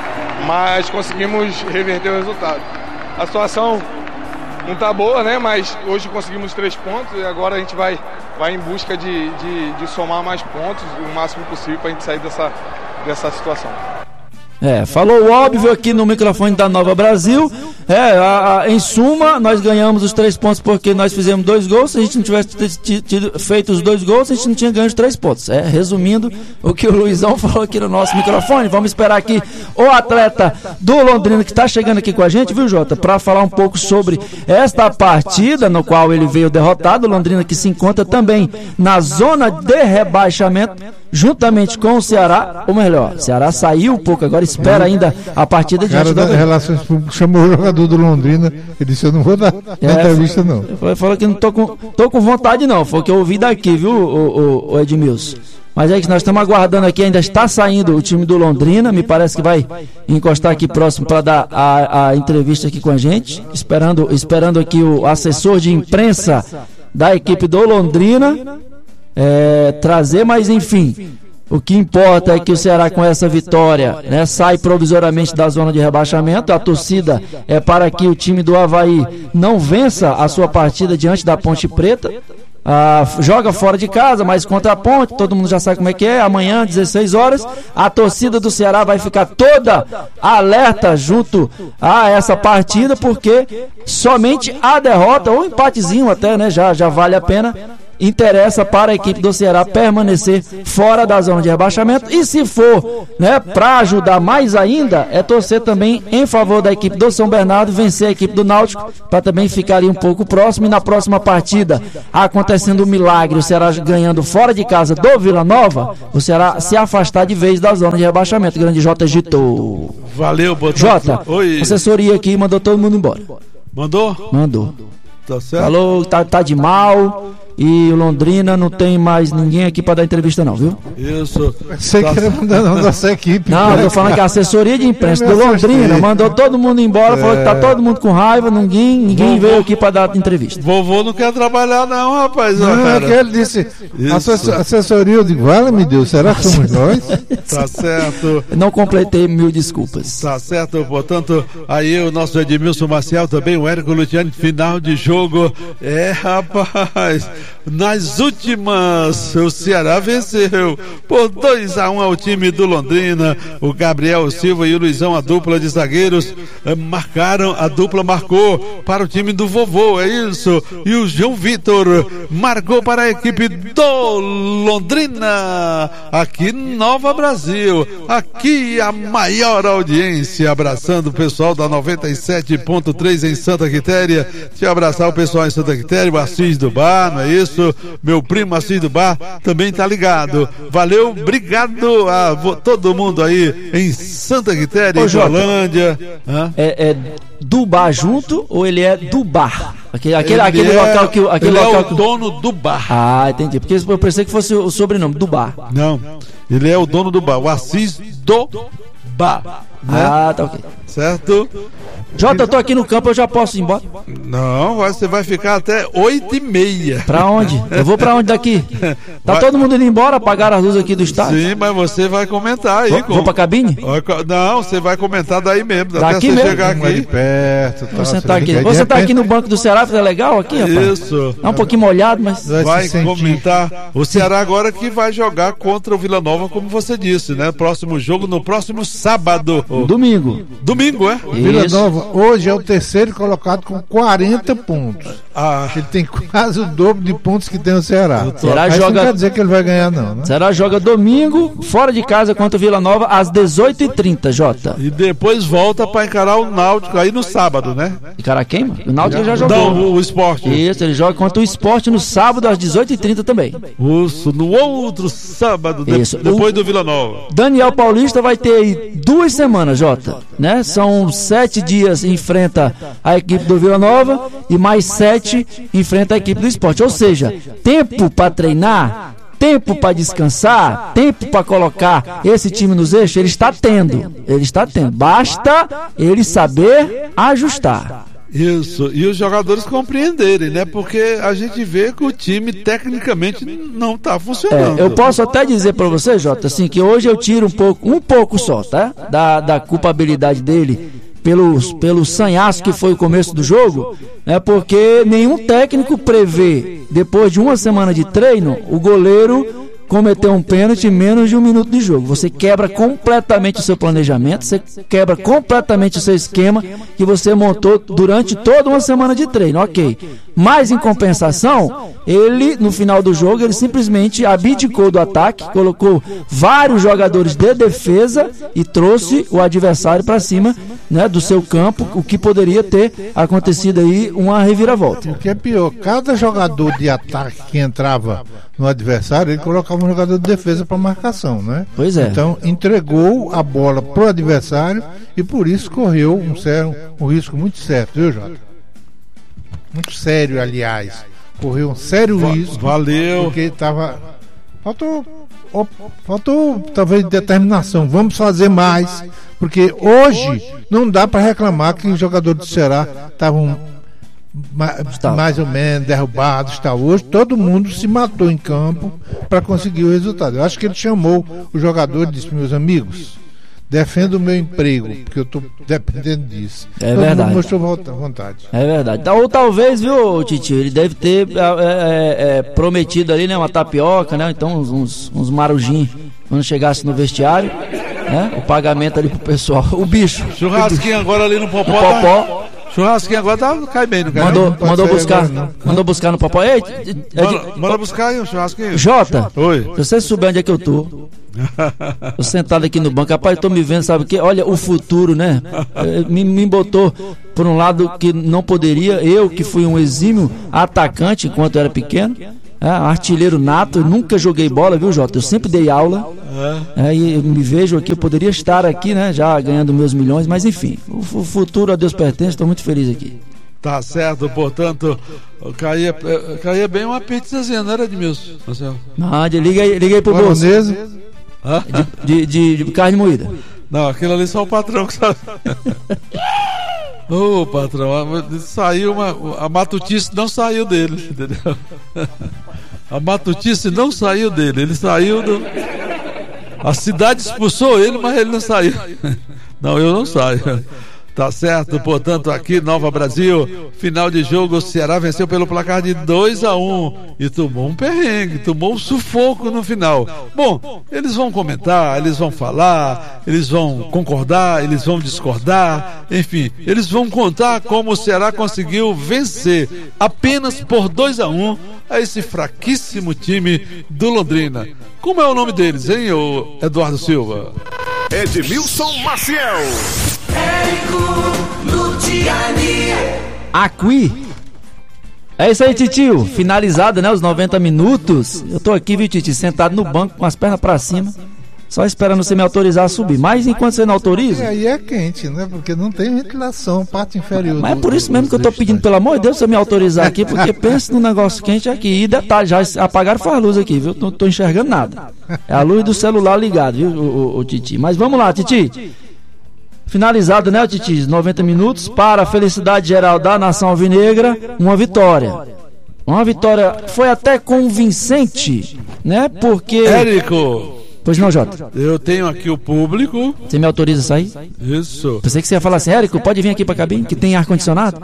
mas conseguimos reverter o resultado. A situação não tá boa, né? Mas hoje conseguimos 3 pontos e agora a gente vai em busca de somar mais pontos o máximo possível para a gente sair dessa situação. Falou óbvio aqui no microfone da Nova Brasil. Em suma, nós ganhamos os 3 pontos porque nós fizemos 2 gols. Se a gente não tivesse feito os 2 gols, a gente não tinha ganho os 3 pontos. Resumindo o que o Luizão falou aqui no nosso microfone. Vamos esperar aqui o atleta do Londrina que está chegando aqui com a gente, viu, Jota? Para falar um pouco sobre esta partida no qual ele veio derrotado. O Londrina que se encontra também na zona de rebaixamento, juntamente com o Ceará. Ou melhor, o Ceará saiu um pouco, agora espera ainda a partida diante da Relações Públicas chamou o jogador do Londrina, ele disse: eu não vou dar entrevista não. Ele falou que não tô com vontade não, foi o que eu ouvi daqui, viu, o Edmilson. Mas é que nós estamos aguardando aqui, ainda está saindo o time do Londrina, me parece que vai encostar aqui próximo para dar a entrevista aqui com a gente, esperando aqui o assessor de imprensa da equipe do Londrina trazer, mas enfim, O que importa é que o Ceará, com essa vitória, né, sai provisoriamente da zona de rebaixamento. A torcida é para que o time do Avaí não vença a sua partida diante da Ponte Preta. Joga fora de casa, mas contra a Ponte, todo mundo já sabe como é que é. Amanhã, 16 horas, a torcida do Ceará vai ficar toda alerta junto a essa partida, porque somente a derrota, ou empatezinho até, né, já vale a pena, interessa para a equipe do Ceará permanecer fora da zona de rebaixamento. E se for, né, para ajudar mais ainda, é torcer também em favor da equipe do São Bernardo, vencer a equipe do Náutico, para também ficar ali um pouco próximo. E na próxima partida, acontecendo um milagre, o Ceará ganhando fora de casa do Vila Nova, o Ceará se afastar de vez da zona de rebaixamento. Grande Jota Gito. Valeu, Botafogo. Jota, assessoria aqui mandou todo mundo embora. Mandou? Mandou. Tá certo? Falou, tá de mal. E o Londrina não tem mais ninguém aqui para dar entrevista não, viu? Isso. Você quer mandar não dessa equipe? Não, eu tô falando que a assessoria de imprensa do Londrina mandou todo mundo embora, falou que tá todo mundo com raiva, ninguém veio aqui para dar entrevista. Vovô não quer trabalhar não, rapaz. Não, é que ele disse, assessoria, eu digo, vale-me Deus, será que somos nós? Tá certo. Não completei, mil desculpas. Tá certo, portanto, aí o nosso Edmilson Maciel também, o Érico Luciani, final de jogo. Rapaz, nas últimas, o Ceará venceu por 2-1 ao time do Londrina. O Gabriel Silva e o Luizão, a dupla de zagueiros, marcaram, a dupla marcou para o time do vovô, é isso. E o João Vitor marcou para a equipe do Londrina, aqui em Nova Brasil. Aqui a maior audiência, abraçando o pessoal da 97.3 em Santa Quitéria. Deixa eu abraçar o pessoal em Santa Quitéria, o Assis do Bar, não é isso? Meu primo Assis do Bar também tá ligado. Valeu, obrigado a todo mundo aí em Santa Quitéria, em Jolândia. É do bar junto ou ele é do bar? Aquele local que ele é o dono do bar. Ah, entendi. Porque eu pensei que fosse o sobrenome do bar. Não, ele é o dono do bar, o Assis do Bar. Né? Ah, tá ok. Certo? Jota, eu tô aqui no campo, eu já posso ir embora? Não, você vai ficar até 8h30. Pra onde? Eu vou pra onde daqui? Tá todo mundo indo embora, apagaram as luzes aqui do estádio? Sim, mas você vai comentar aí. Vou pra cabine? Não, você vai comentar daí mesmo, daqui até você mesmo? chegar aqui. Perto, vou sentar aqui. Vou sentar aqui no banco do Ceará, é legal aqui, rapaz? Isso. É um pouquinho molhado, mas... Vai comentar. O Ceará agora que vai jogar contra o Vila Nova, como você disse, né? Próximo jogo no próximo sábado. Domingo. Domingo, é? Vila Nova hoje é o terceiro colocado com 40 pontos. Ele tem quase o dobro de pontos que tem o Ceará. Mas não quer dizer que ele vai ganhar não, né? Será joga domingo, fora de casa contra o Vila Nova, às 18h30, Jota. E depois volta para encarar o Náutico aí no sábado, né? Encarar quem, mano? O Náutico já jogou. Não, o Sport. Isso, ele joga contra o Sport no sábado às 18h30 também. Isso, no outro sábado, depois do Vila Nova. Daniel Paulista vai ter aí 2 semanas, Jota, né? São 7 dias enfrenta a equipe do Vila Nova e mais 7 enfrenta a equipe do Sport. Ou seja, tempo para treinar, tempo para descansar, tempo para colocar esse time nos eixos, ele está tendo. Basta ele saber ajustar. Isso, e os jogadores compreenderem, né? Porque a gente vê que o time tecnicamente não está funcionando. Eu posso até dizer para você, Jota, assim, que hoje eu tiro um pouco só, tá? Da culpabilidade dele pelo sanhaço que foi o começo do jogo, né? Porque nenhum técnico prevê, depois de uma semana de treino, o goleiro cometer um pênalti em menos de 1 minuto de jogo. Você quebra completamente o seu planejamento, você quebra completamente o seu esquema que você montou durante toda uma semana de treino, ok. Mas em compensação, ele no final do jogo, ele simplesmente abdicou do ataque, colocou vários jogadores de defesa e trouxe o adversário para cima, né, do seu campo, o que poderia ter acontecido aí uma reviravolta. O que é pior, cada jogador de ataque que entrava no adversário, ele colocava um jogador de defesa para marcação, né? Pois é. Então entregou a bola pro adversário e por isso correu um risco muito sério, viu, Jota? Muito sério, aliás. Correu um sério risco. Valeu. Porque faltou talvez determinação. Vamos fazer mais. Porque hoje não dá para reclamar que os jogadores do Ceará estavam mais ou menos derrubado está hoje, todo mundo se matou em campo para conseguir o resultado. Eu acho que ele chamou o jogador e disse: meus amigos, defenda o meu emprego, porque eu estou dependendo disso. É verdade. Todo mundo mostrou vontade. É verdade. Ou talvez, viu, Titio, ele deve ter prometido ali, né, uma tapioca, né, então uns marujinhos quando chegasse no vestiário, né, o pagamento ali pro pessoal. O bicho. Churrasquinho agora ali no Popó. Churrasquinho agora cai bem, não cai? Mandou buscar no Popó. Ei, manda buscar aí um churrasquinho. Jota, oi. Se você souber onde é que eu tô sentado aqui no banco, rapaz, eu tô me vendo, sabe o que? Olha, o futuro, né? Me botou por um lado que não poderia. Eu, que fui um exímio atacante enquanto eu era pequeno, artilheiro nato, eu nunca joguei bola, viu, Jota? Eu sempre dei aula. E me vejo aqui, eu poderia estar aqui, né? Já ganhando meus milhões, mas enfim, o futuro a Deus pertence, estou muito feliz aqui. Tá certo, portanto, caía bem uma pizzazinha, não era, Edmilson, Marcelo? Não, liga aí pro bolso. De carne moída. Não, aquilo ali só o patrão que sabe. Ô, patrão, saiu a matutice não saiu dele, entendeu? A matutice não saiu dele, ele saiu a cidade expulsou ele, mas ele não saiu. Não, eu não saio. Tá certo, portanto, aqui Nova Brasil, final de jogo, o Ceará venceu pelo placar de 2-1 e tomou um perrengue, tomou um sufoco no final. Bom, eles vão comentar, eles vão falar, eles vão concordar, eles vão discordar, enfim, eles vão contar como o Ceará conseguiu vencer apenas por 2-1 a esse fraquíssimo time do Londrina. Como é o nome deles, hein, ô Eduardo Silva? Edmilson Maciel. Érico Luciani. Aqui. É isso aí, Titio. Finalizado, né? Os 90 minutos. Eu tô aqui, viu, Titio, sentado no banco com as pernas pra cima, só esperando você me autorizar a subir. Mas enquanto você não autoriza. Aí é quente, né? Porque não tem ventilação, parte inferior. Mas é por isso mesmo que eu tô pedindo, pelo amor de Deus, você me autorizar aqui, porque pensa num negócio quente aqui. E detalhe, já apagaram a luz aqui, viu? Não tô enxergando nada. É a luz do celular ligado, viu, o Titi? Mas vamos lá, Titi. Finalizado, né, Titi? 90 minutos para a felicidade geral da nação alvinegra, uma vitória. Uma vitória foi até convincente, né? Porque... Érico! Pois não, Jota? Eu tenho aqui o público. Você me autoriza a sair? Isso. Pensei que você ia falar assim: Érico, pode vir aqui pra cabine, que tem ar-condicionado?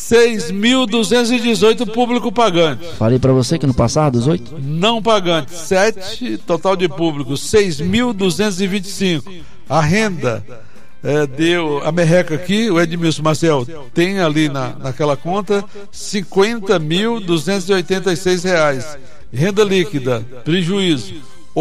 6.218 público pagante. Falei pra você que não passava dos 8? Não pagante, 7 total de público, 6.225. A renda deu a merreca aqui, o Edmilson Marcel tem ali naquela conta R$50.286. Renda líquida, prejuízo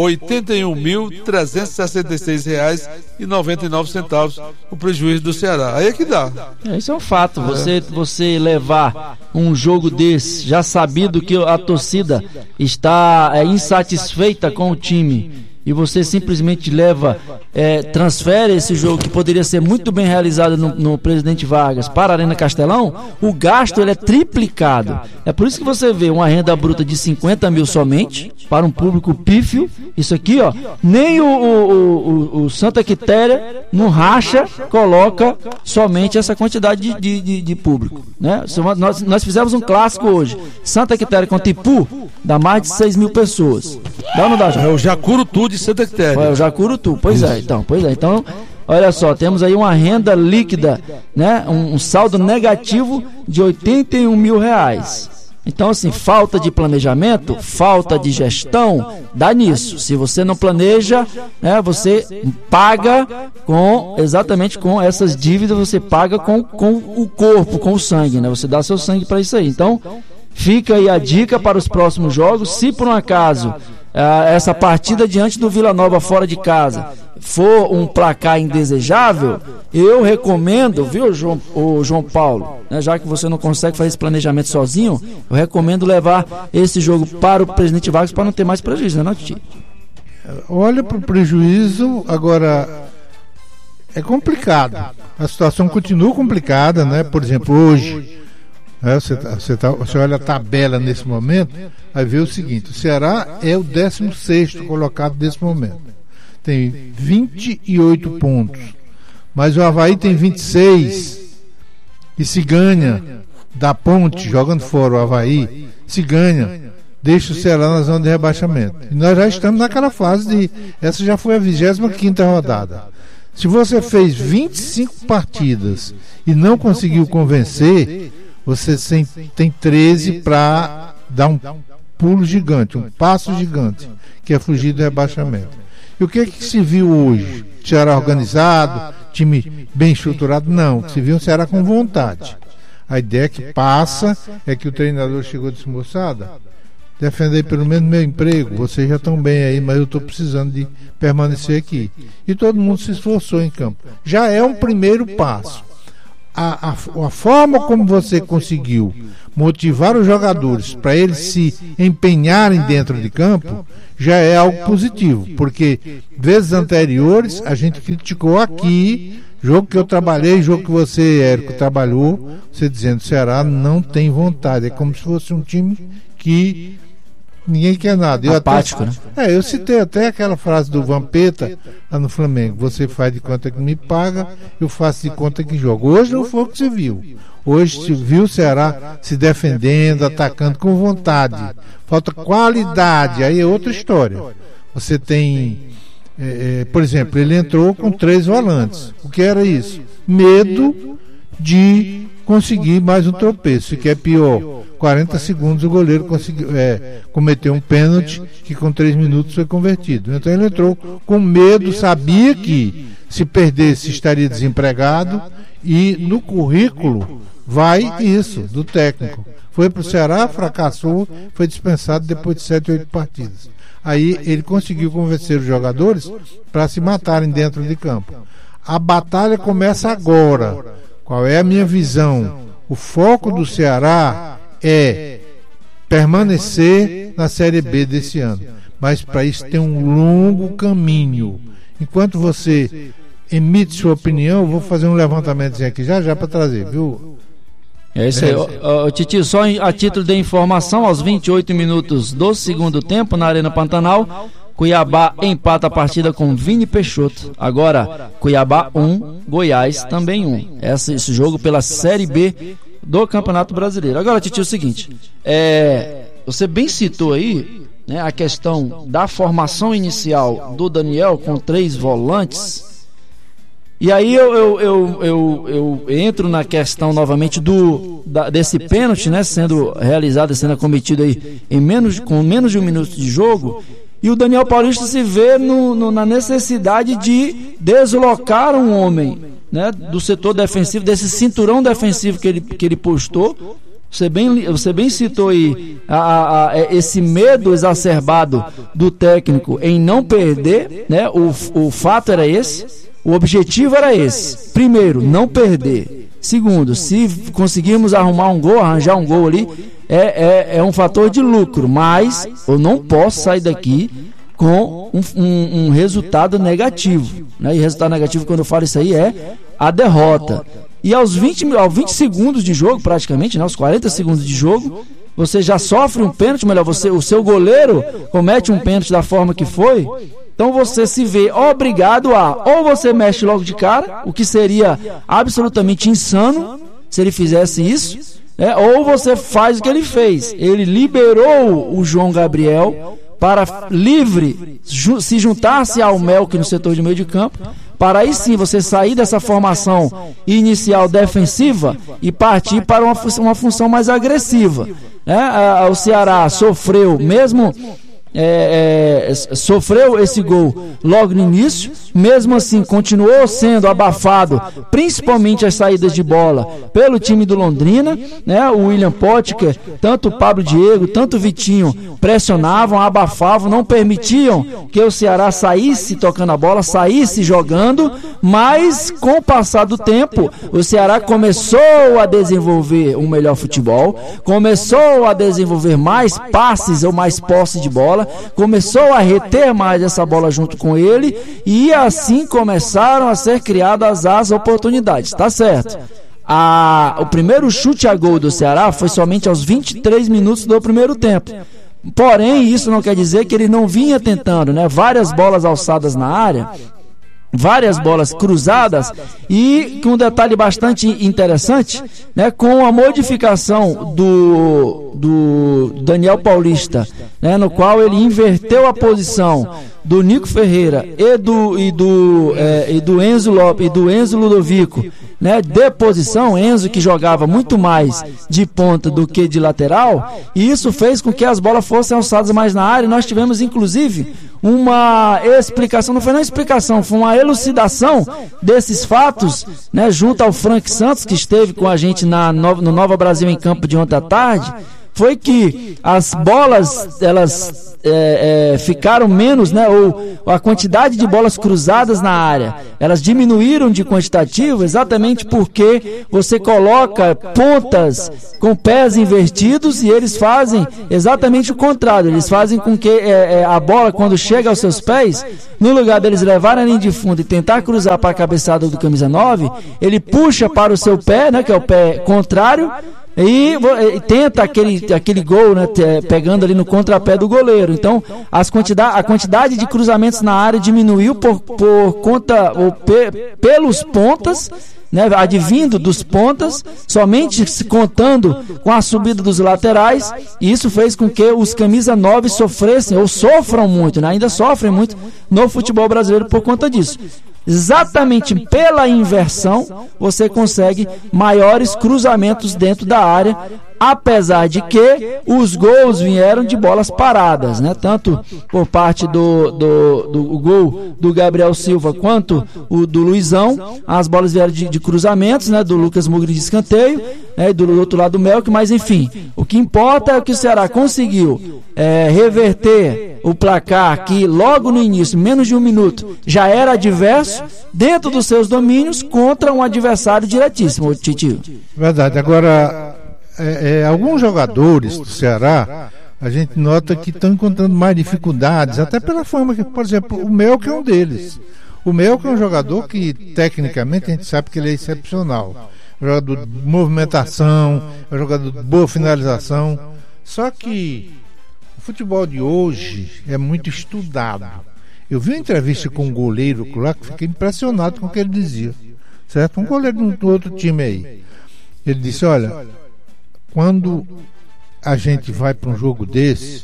R$81.366,99 o prejuízo do Ceará. Aí é que dá. Isso é um fato. Você levar um jogo desse, já sabido que a torcida está insatisfeita com o time, e você simplesmente transfere esse jogo que poderia ser muito bem realizado no Presidente Vargas para a Arena Castelão, o gasto ele é triplicado. É por isso que você vê uma renda bruta de 50 mil somente para um público pífio. Isso aqui, ó, nem o Santa Quitéria no racha coloca somente essa quantidade de público, né? Nós fizemos um clássico hoje, Santa Quitéria contra Ipu, dá mais de 6 mil pessoas. Dá ou não dá, João? É o Jacurutu de Santa Quitéria. É o Jacurutu, pois é. Então, olha só, temos aí uma renda líquida, né? Um saldo negativo de R$81 mil. Então, assim, falta de planejamento, falta de gestão, dá nisso. Se você não planeja, né, você paga exatamente com essas dívidas, você paga com o corpo, com o sangue, né? Você dá seu sangue para isso aí. Então, fica aí a dica para os próximos jogos. Se por um acaso essa partida diante do Vila Nova fora de casa for um placar indesejável, eu recomendo, viu, João Paulo, né, já que você não consegue fazer esse planejamento sozinho, eu recomendo levar esse jogo para o Presidente Vargas para não ter mais prejuízo, né, Titi? Olha para o prejuízo, agora é complicado, a situação continua complicada, né? Por exemplo, hoje você olha a tabela nesse momento, vai ver o seguinte: o Ceará é o 16º colocado nesse momento, tem 28 pontos, mas o Avaí tem 26, e se ganha da Ponte, jogando fora o Avaí, se ganha, deixa o Ceará na zona de rebaixamento. E nós já estamos naquela fase essa já foi a 25ª rodada. Se você fez 25 partidas e não conseguiu convencer, você tem 13 para dar um pulo gigante, um passo gigante, que é fugir do rebaixamento. E o que se viu hoje? Ceará organizado, time bem estruturado? Não, o que se viu é um Ceará com vontade. A ideia que passa é que o treinador chegou e disse: moçada, defender pelo menos meu emprego, vocês já estão bem aí, mas eu estou precisando de permanecer aqui. E todo mundo se esforçou em campo. Já é um primeiro passo. A forma como você conseguiu motivar os jogadores para eles se empenharem dentro de campo já é algo positivo, porque vezes anteriores a gente criticou aqui, jogo que eu trabalhei, jogo que você, Érico, trabalhou, você dizendo: o Ceará não tem vontade, é como se fosse um time que ninguém quer nada. Apático, né? Eu citei até aquela frase do Vampeta lá no Flamengo: você faz de conta que me paga, eu faço de conta que jogo. Hoje não foi o que se viu. Hoje se viu o Ceará se defendendo, atacando com vontade. Falta qualidade, aí é outra história. Você tem, por exemplo, ele entrou com 3 volantes. O que era isso? Medo de conseguir mais um tropeço, que é pior. 40 segundos o goleiro conseguiu cometer um pênalti que com 3 minutos foi convertido. Então ele entrou com medo, sabia que se perdesse estaria desempregado, e no currículo vai isso do técnico. Foi para o Ceará, fracassou, foi dispensado depois de 7 ou 8 partidas. Aí ele conseguiu convencer os jogadores para se matarem dentro de campo. A batalha começa agora. Qual é a minha visão? O foco do Ceará é permanecer na Série B desse ano, mas para isso tem um longo caminho. Enquanto você emite sua opinião, eu vou fazer um levantamento aqui já para trazer, viu? É isso aí. Titi, só a título de informação, aos 28 minutos do segundo tempo, na Arena Pantanal, Cuiabá empata a partida com Vini Peixoto. Agora, Cuiabá 1, Goiás também 1. Esse jogo pela Série B do Campeonato Brasileiro. Agora, Titi, é o seguinte, você bem citou aí, né, a questão da formação inicial do Daniel com 3 volantes. E aí eu entro na questão novamente desse pênalti, né, sendo realizado, sendo cometido aí com menos de 1 minuto de jogo, e o Daniel Paulista se vê na necessidade de deslocar um homem, né, do setor defensivo, desse cinturão defensivo que ele postou. Você bem citou aí esse medo exacerbado do técnico em não perder, né? O fato era esse. O objetivo era esse: primeiro, não perder; segundo, se conseguirmos arranjar um gol ali, é um fator de lucro, mas eu não posso sair daqui com um resultado negativo, né? E resultado negativo, quando eu falo isso aí, é a derrota. E aos 20 segundos de jogo, praticamente, né, aos 40 segundos de jogo, você já sofre um pênalti, o seu goleiro comete um pênalti da forma que foi. Então você se vê obrigado ou você mexe logo de cara, o que seria absolutamente insano se ele fizesse isso, né? Ou você faz o que ele fez. Ele liberou o João Gabriel para livre se juntar-se ao Melk no setor de meio de campo, para aí sim você sair dessa formação inicial defensiva e partir para uma função mais agressiva, né? O Ceará sofreu, mesmo sofreu esse gol logo no início, mesmo assim continuou sendo abafado, principalmente as saídas de bola pelo time do Londrina, né? O William Potker, tanto o Pablo Diego, tanto o Vitinho pressionavam, abafavam, não permitiam que o Ceará saísse tocando a bola, saísse jogando. Mas com o passar do tempo, o Ceará começou a desenvolver um melhor futebol, começou a desenvolver mais passes ou mais posse de bola, começou a reter mais essa bola junto com ele, e assim começaram a ser criadas as oportunidades, tá certo? O primeiro chute a gol do Ceará foi somente aos 23 minutos do primeiro tempo. Porém, isso não quer dizer que ele não vinha tentando, né? Várias bolas alçadas na área, várias bolas cruzadas, e com um detalhe bastante interessante, né, com a modificação do Daniel Paulista, né, no qual ele inverteu a posição do Nico Ferreira e do Enzo Lopes e do Enzo Ludovico, né, de posição. Enzo, que jogava muito mais de ponta do que de lateral, e isso fez com que as bolas fossem alçadas mais na área. Nós tivemos inclusive uma explicação, não foi uma explicação, foi uma elucidação desses fatos, né, junto ao Frank Santos, que esteve com a gente no Nova Brasil em Campo de ontem à tarde. Foi que as bolas, elas ficaram menos, né, ou a quantidade de bolas cruzadas na área, elas diminuíram de quantitativo, exatamente porque você coloca pontas com pés invertidos, e eles fazem exatamente o contrário. Eles fazem com que a bola, quando chega aos seus pés, no lugar deles levarem a linha de fundo e tentar cruzar para a cabeçada do camisa 9, ele puxa para o seu pé, né, que é o pé contrário, e tenta aquele gol, né, pegando ali no contrapé do goleiro. Então a quantidade de cruzamentos na área diminuiu por conta, pelos pontas, né, advindo dos pontas, somente se contando com a subida dos laterais, e isso fez com que os camisa 9 sofressem, ou sofram muito, né, ainda sofrem muito no futebol brasileiro por conta disso. Exatamente pela inversão, você consegue maiores cruzamentos dentro da área, apesar de que os gols vieram de bolas paradas, né? Tanto por parte do gol do Gabriel Silva quanto o do Luizão, as bolas vieram de cruzamentos, né? Do Lucas Mugri de escanteio, e do outro lado do Melk, mas enfim, o que importa é que o Ceará conseguiu reverter o placar, que logo no início, menos de um minuto, já era adverso, dentro dos seus domínios, contra um adversário diretíssimo, Titio. Verdade. Agora, alguns jogadores do Ceará, a gente nota que estão encontrando mais dificuldades, até pela forma que, por exemplo, o Melk é um deles. O Melk é um jogador que, tecnicamente, a gente sabe que ele é excepcional. É um jogador de movimentação, é um jogador de boa finalização. Só que o futebol de hoje é muito estudado. Eu vi uma entrevista com um goleiro lá que fiquei impressionado com o que ele dizia. Certo? Um goleiro do outro time aí. Ele disse, olha, quando a gente vai para um jogo desse,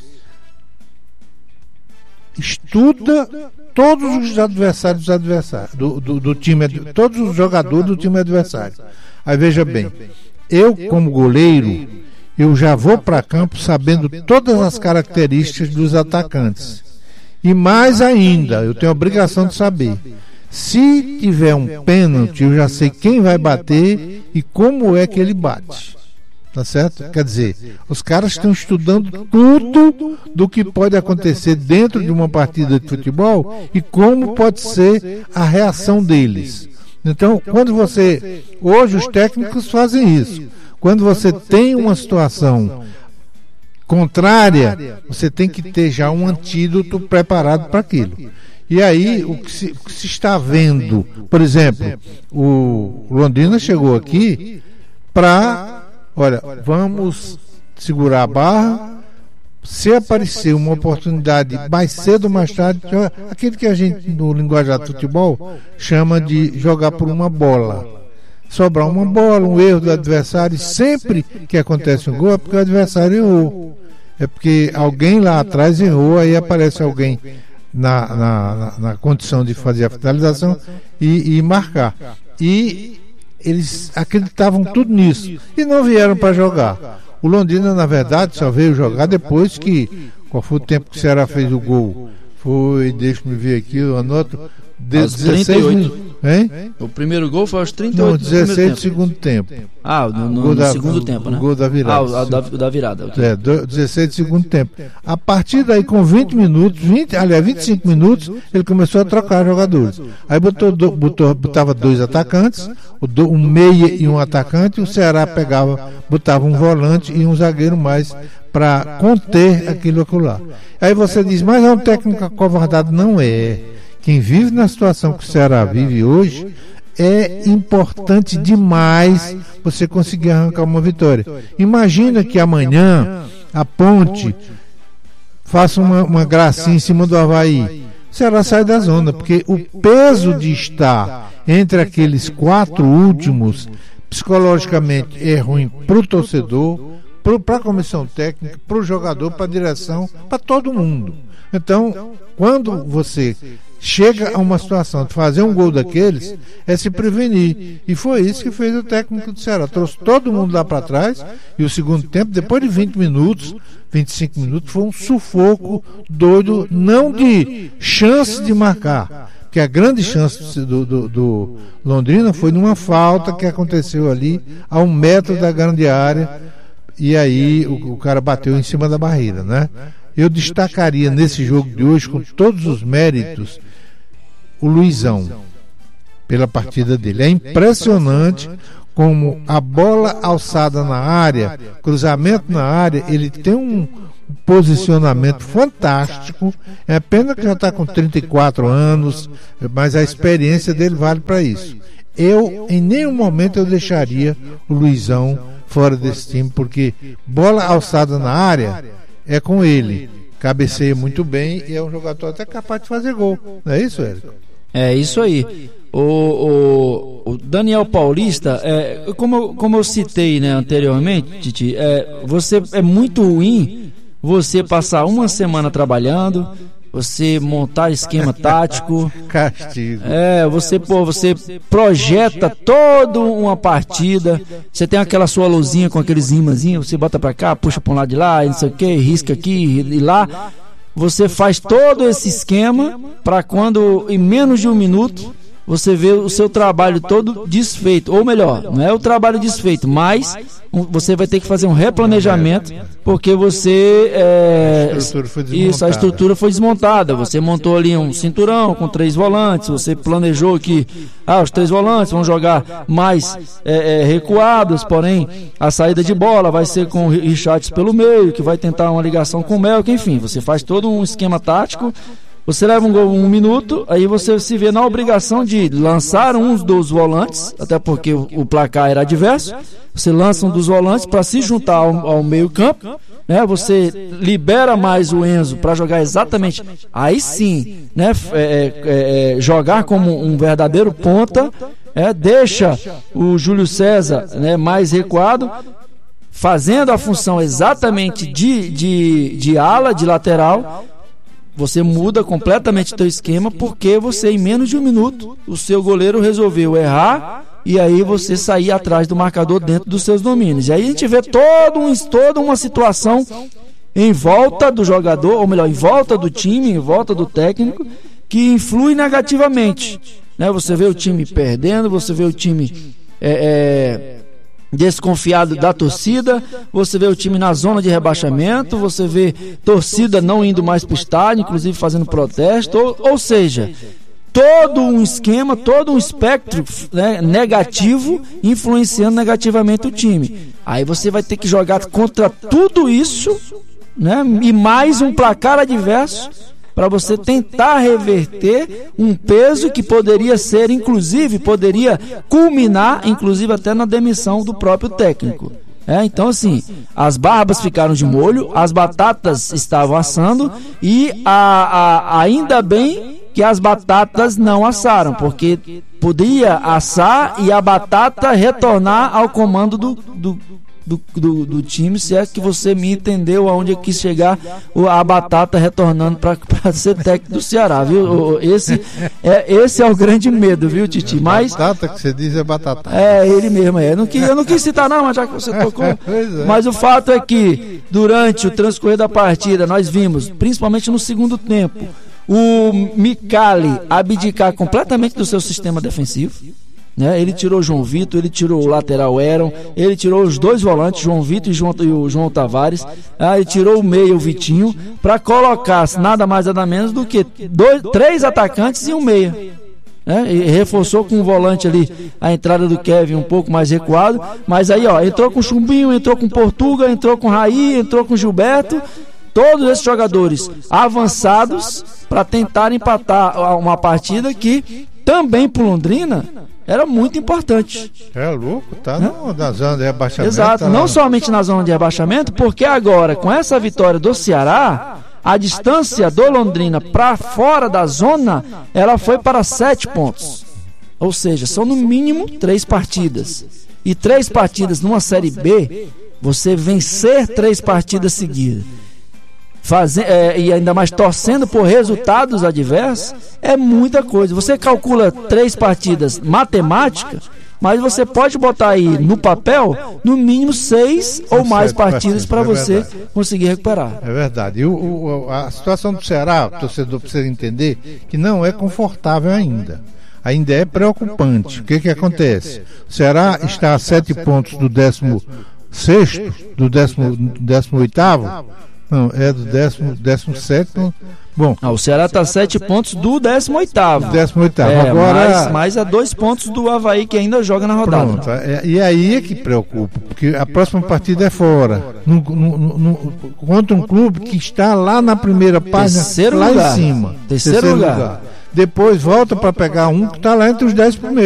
estuda todos os adversários do time, todos os jogadores do time adversário. Aí veja bem, eu como goleiro, eu já vou para campo sabendo todas as características dos atacantes. E mais ainda, eu tenho a obrigação de saber, se tiver um pênalti, eu já sei quem vai bater e como é que ele bate. Tá certo? Quer dizer, os caras estão estudando tudo do que pode acontecer dentro de uma partida de futebol e como pode ser a reação deles. Então, hoje os técnicos fazem isso. Quando você tem uma situação contrária, você tem que ter já um antídoto preparado para aquilo. E aí, o que se está vendo, por exemplo, o Londrina chegou aqui para, olha, vamos segurar a barra, se aparecer uma oportunidade mais cedo ou mais tarde, aquilo que a gente no linguajar do futebol chama de jogar por uma bola. Sobrar uma bola, um erro do adversário, e sempre que acontece um gol é porque o adversário errou. É porque alguém lá atrás errou, aí aparece alguém na condição de fazer a finalização e marcar. E eles acreditavam tudo nisso e não vieram para jogar. O Londrina, na verdade, só veio jogar depois que... Qual foi o tempo que o Ceará fez o gol? Foi, deixa-me ver aqui, eu anoto... 16 hein? O primeiro gol foi aos 38 do 16 do segundo tempo. No segundo tempo, né? O gol da virada. O da virada. Okay. 16 do segundo tempo. A partir daí, com 25 minutos, ele começou a trocar jogadores. Aí botava dois atacantes, um meia e um atacante, o Ceará botava um volante e um zagueiro mais para conter aquilo lá. Aí você diz, mas é um técnico acovardado. Não é. Quem vive na situação que o Ceará vive hoje, é importante demais você conseguir arrancar uma vitória. Imagina que amanhã a Ponte faça uma gracinha em cima do Avaí. Ceará sai da zona, porque o peso de estar entre aqueles 4 últimos, psicologicamente, é ruim para o torcedor, para a comissão técnica, para o jogador, para a direção, para todo mundo. Então, quando você chega a uma situação de fazer um gol daqueles, é se prevenir. E foi isso que fez o técnico do Ceará. Trouxe todo mundo lá para trás, e o segundo tempo, depois de 20 minutos, 25 minutos, foi um sufoco doido, não de chance de marcar, porque a grande chance do Londrina foi numa falta que aconteceu ali a 1 metro da grande área, e aí o cara bateu em cima da barreira, né? Eu destacaria nesse jogo de hoje, com todos os méritos, o Luizão, pela partida dele. É impressionante como a bola alçada na área, cruzamento na área, ele tem um posicionamento fantástico. É pena que já está com 34 anos, mas a experiência dele vale para isso. Em nenhum momento eu deixaria o Luizão fora desse time, porque bola alçada na área é com ele, cabeceia muito bem e é um jogador até capaz de fazer gol, não é isso, Érico? É isso aí. O Daniel Paulista, como eu citei, né, anteriormente, Titi, você é muito ruim você passar uma semana trabalhando, você montar esquema tático, castigo. Você projeta toda uma partida, você tem aquela sua luzinha com aqueles imãzinhos, você bota pra cá, puxa pra um lado de lá, não sei o que, risca aqui e lá. Você faz todo esse esquema para quando em menos de 1 minuto você vê o seu trabalho todo desfeito, ou melhor, não é o trabalho desfeito, mas você vai ter que fazer um replanejamento, porque a estrutura foi desmontada. Você montou ali um cinturão com 3 volantes, você planejou que os 3 volantes vão jogar mais recuados, porém a saída de bola vai ser com o Richards pelo meio, que vai tentar uma ligação com o Melk, enfim, você faz todo um esquema tático. Você leva um gol em 1 minuto, aí você se vê na obrigação de lançar um dos volantes, até porque o placar era adverso. Você lança um dos volantes para se juntar ao meio campo, né? Você libera mais o Enzo para jogar exatamente, aí sim, né? Jogar como um verdadeiro ponta, deixa o Júlio César, né, mais recuado, fazendo a função exatamente de ala, de lateral. Você muda completamente o seu esquema, porque você, em menos de 1 minuto, o seu goleiro resolveu errar, e aí você sair atrás do marcador dentro dos seus domínios. E aí a gente vê toda uma situação em volta do jogador, ou melhor, em volta do time, em volta do técnico, que influi negativamente, né? Você vê o time perdendo, você vê o time desconfiado da torcida, você vê o time na zona de rebaixamento, você vê torcida não indo mais para o estádio, inclusive fazendo protesto, ou seja, todo um esquema, todo um espectro, né, negativo, influenciando negativamente o time. Aí você vai ter que jogar contra tudo isso, né, e mais um placar adverso, para você tentar reverter um peso que poderia ser, inclusive, poderia culminar, inclusive, até na demissão do próprio técnico. Então, assim, as barbas ficaram de molho, as batatas estavam assando e ainda bem que as batatas não assaram, porque podia assar e a batata retornar ao comando do time, se é que você me entendeu aonde eu quis chegar, a batata retornando para ser técnico do Ceará, viu? Esse é o grande medo, viu, Titi? Mas batata que você diz é batata. Ele mesmo Eu não quis citar não, mas já que você tocou. Mas o fato é que durante o transcorrer da partida nós vimos, principalmente no segundo tempo, o Micali abdicar completamente do seu sistema defensivo. Ele tirou o João Vitor, ele tirou o lateral Heron, ele tirou os 2 volantes, João Vitor e o João Tavares, ele tirou o meio, o Vitinho, para colocar nada mais nada menos do que 3 atacantes e um meia. E reforçou com o volante ali a entrada do Kevin um pouco mais recuado, mas aí entrou com o Chumbinho, entrou com o Portuga, entrou com o Raí, entrou com o Gilberto, todos esses jogadores avançados para tentar empatar uma partida que também para o Londrina era muito importante. É louco, tá na zona de rebaixamento. Exato, não somente na zona de rebaixamento, porque agora, com essa vitória do Ceará, A distância do Londrina para fora da zona, ela foi para 7 pontos. Ou seja, são no mínimo 3 partidas. E 3 partidas numa Série B, você vencer 3 partidas seguidas, e ainda mais torcendo por resultados adversos, é muita coisa. Você calcula 3 partidas matemática, mas você pode botar aí no papel no mínimo 6 ou mais partidas para você conseguir recuperar. É verdade. A situação do Ceará, o torcedor precisa entender que não é confortável ainda. Ainda é preocupante. O que acontece? O Ceará está a 7 pontos do 16º, do 18º. Não, é do 17º. Bom, o Ceará está a 7 pontos do 18º. 18º. Agora, mais a 2 pontos do Avaí, que ainda joga na rodada. Pronto. E aí é que preocupa, porque a próxima partida é fora. Contra um clube que está lá na primeira página, lá em cima. Terceiro lugar. Depois volta para pegar um que está lá entre os 10 primeiros.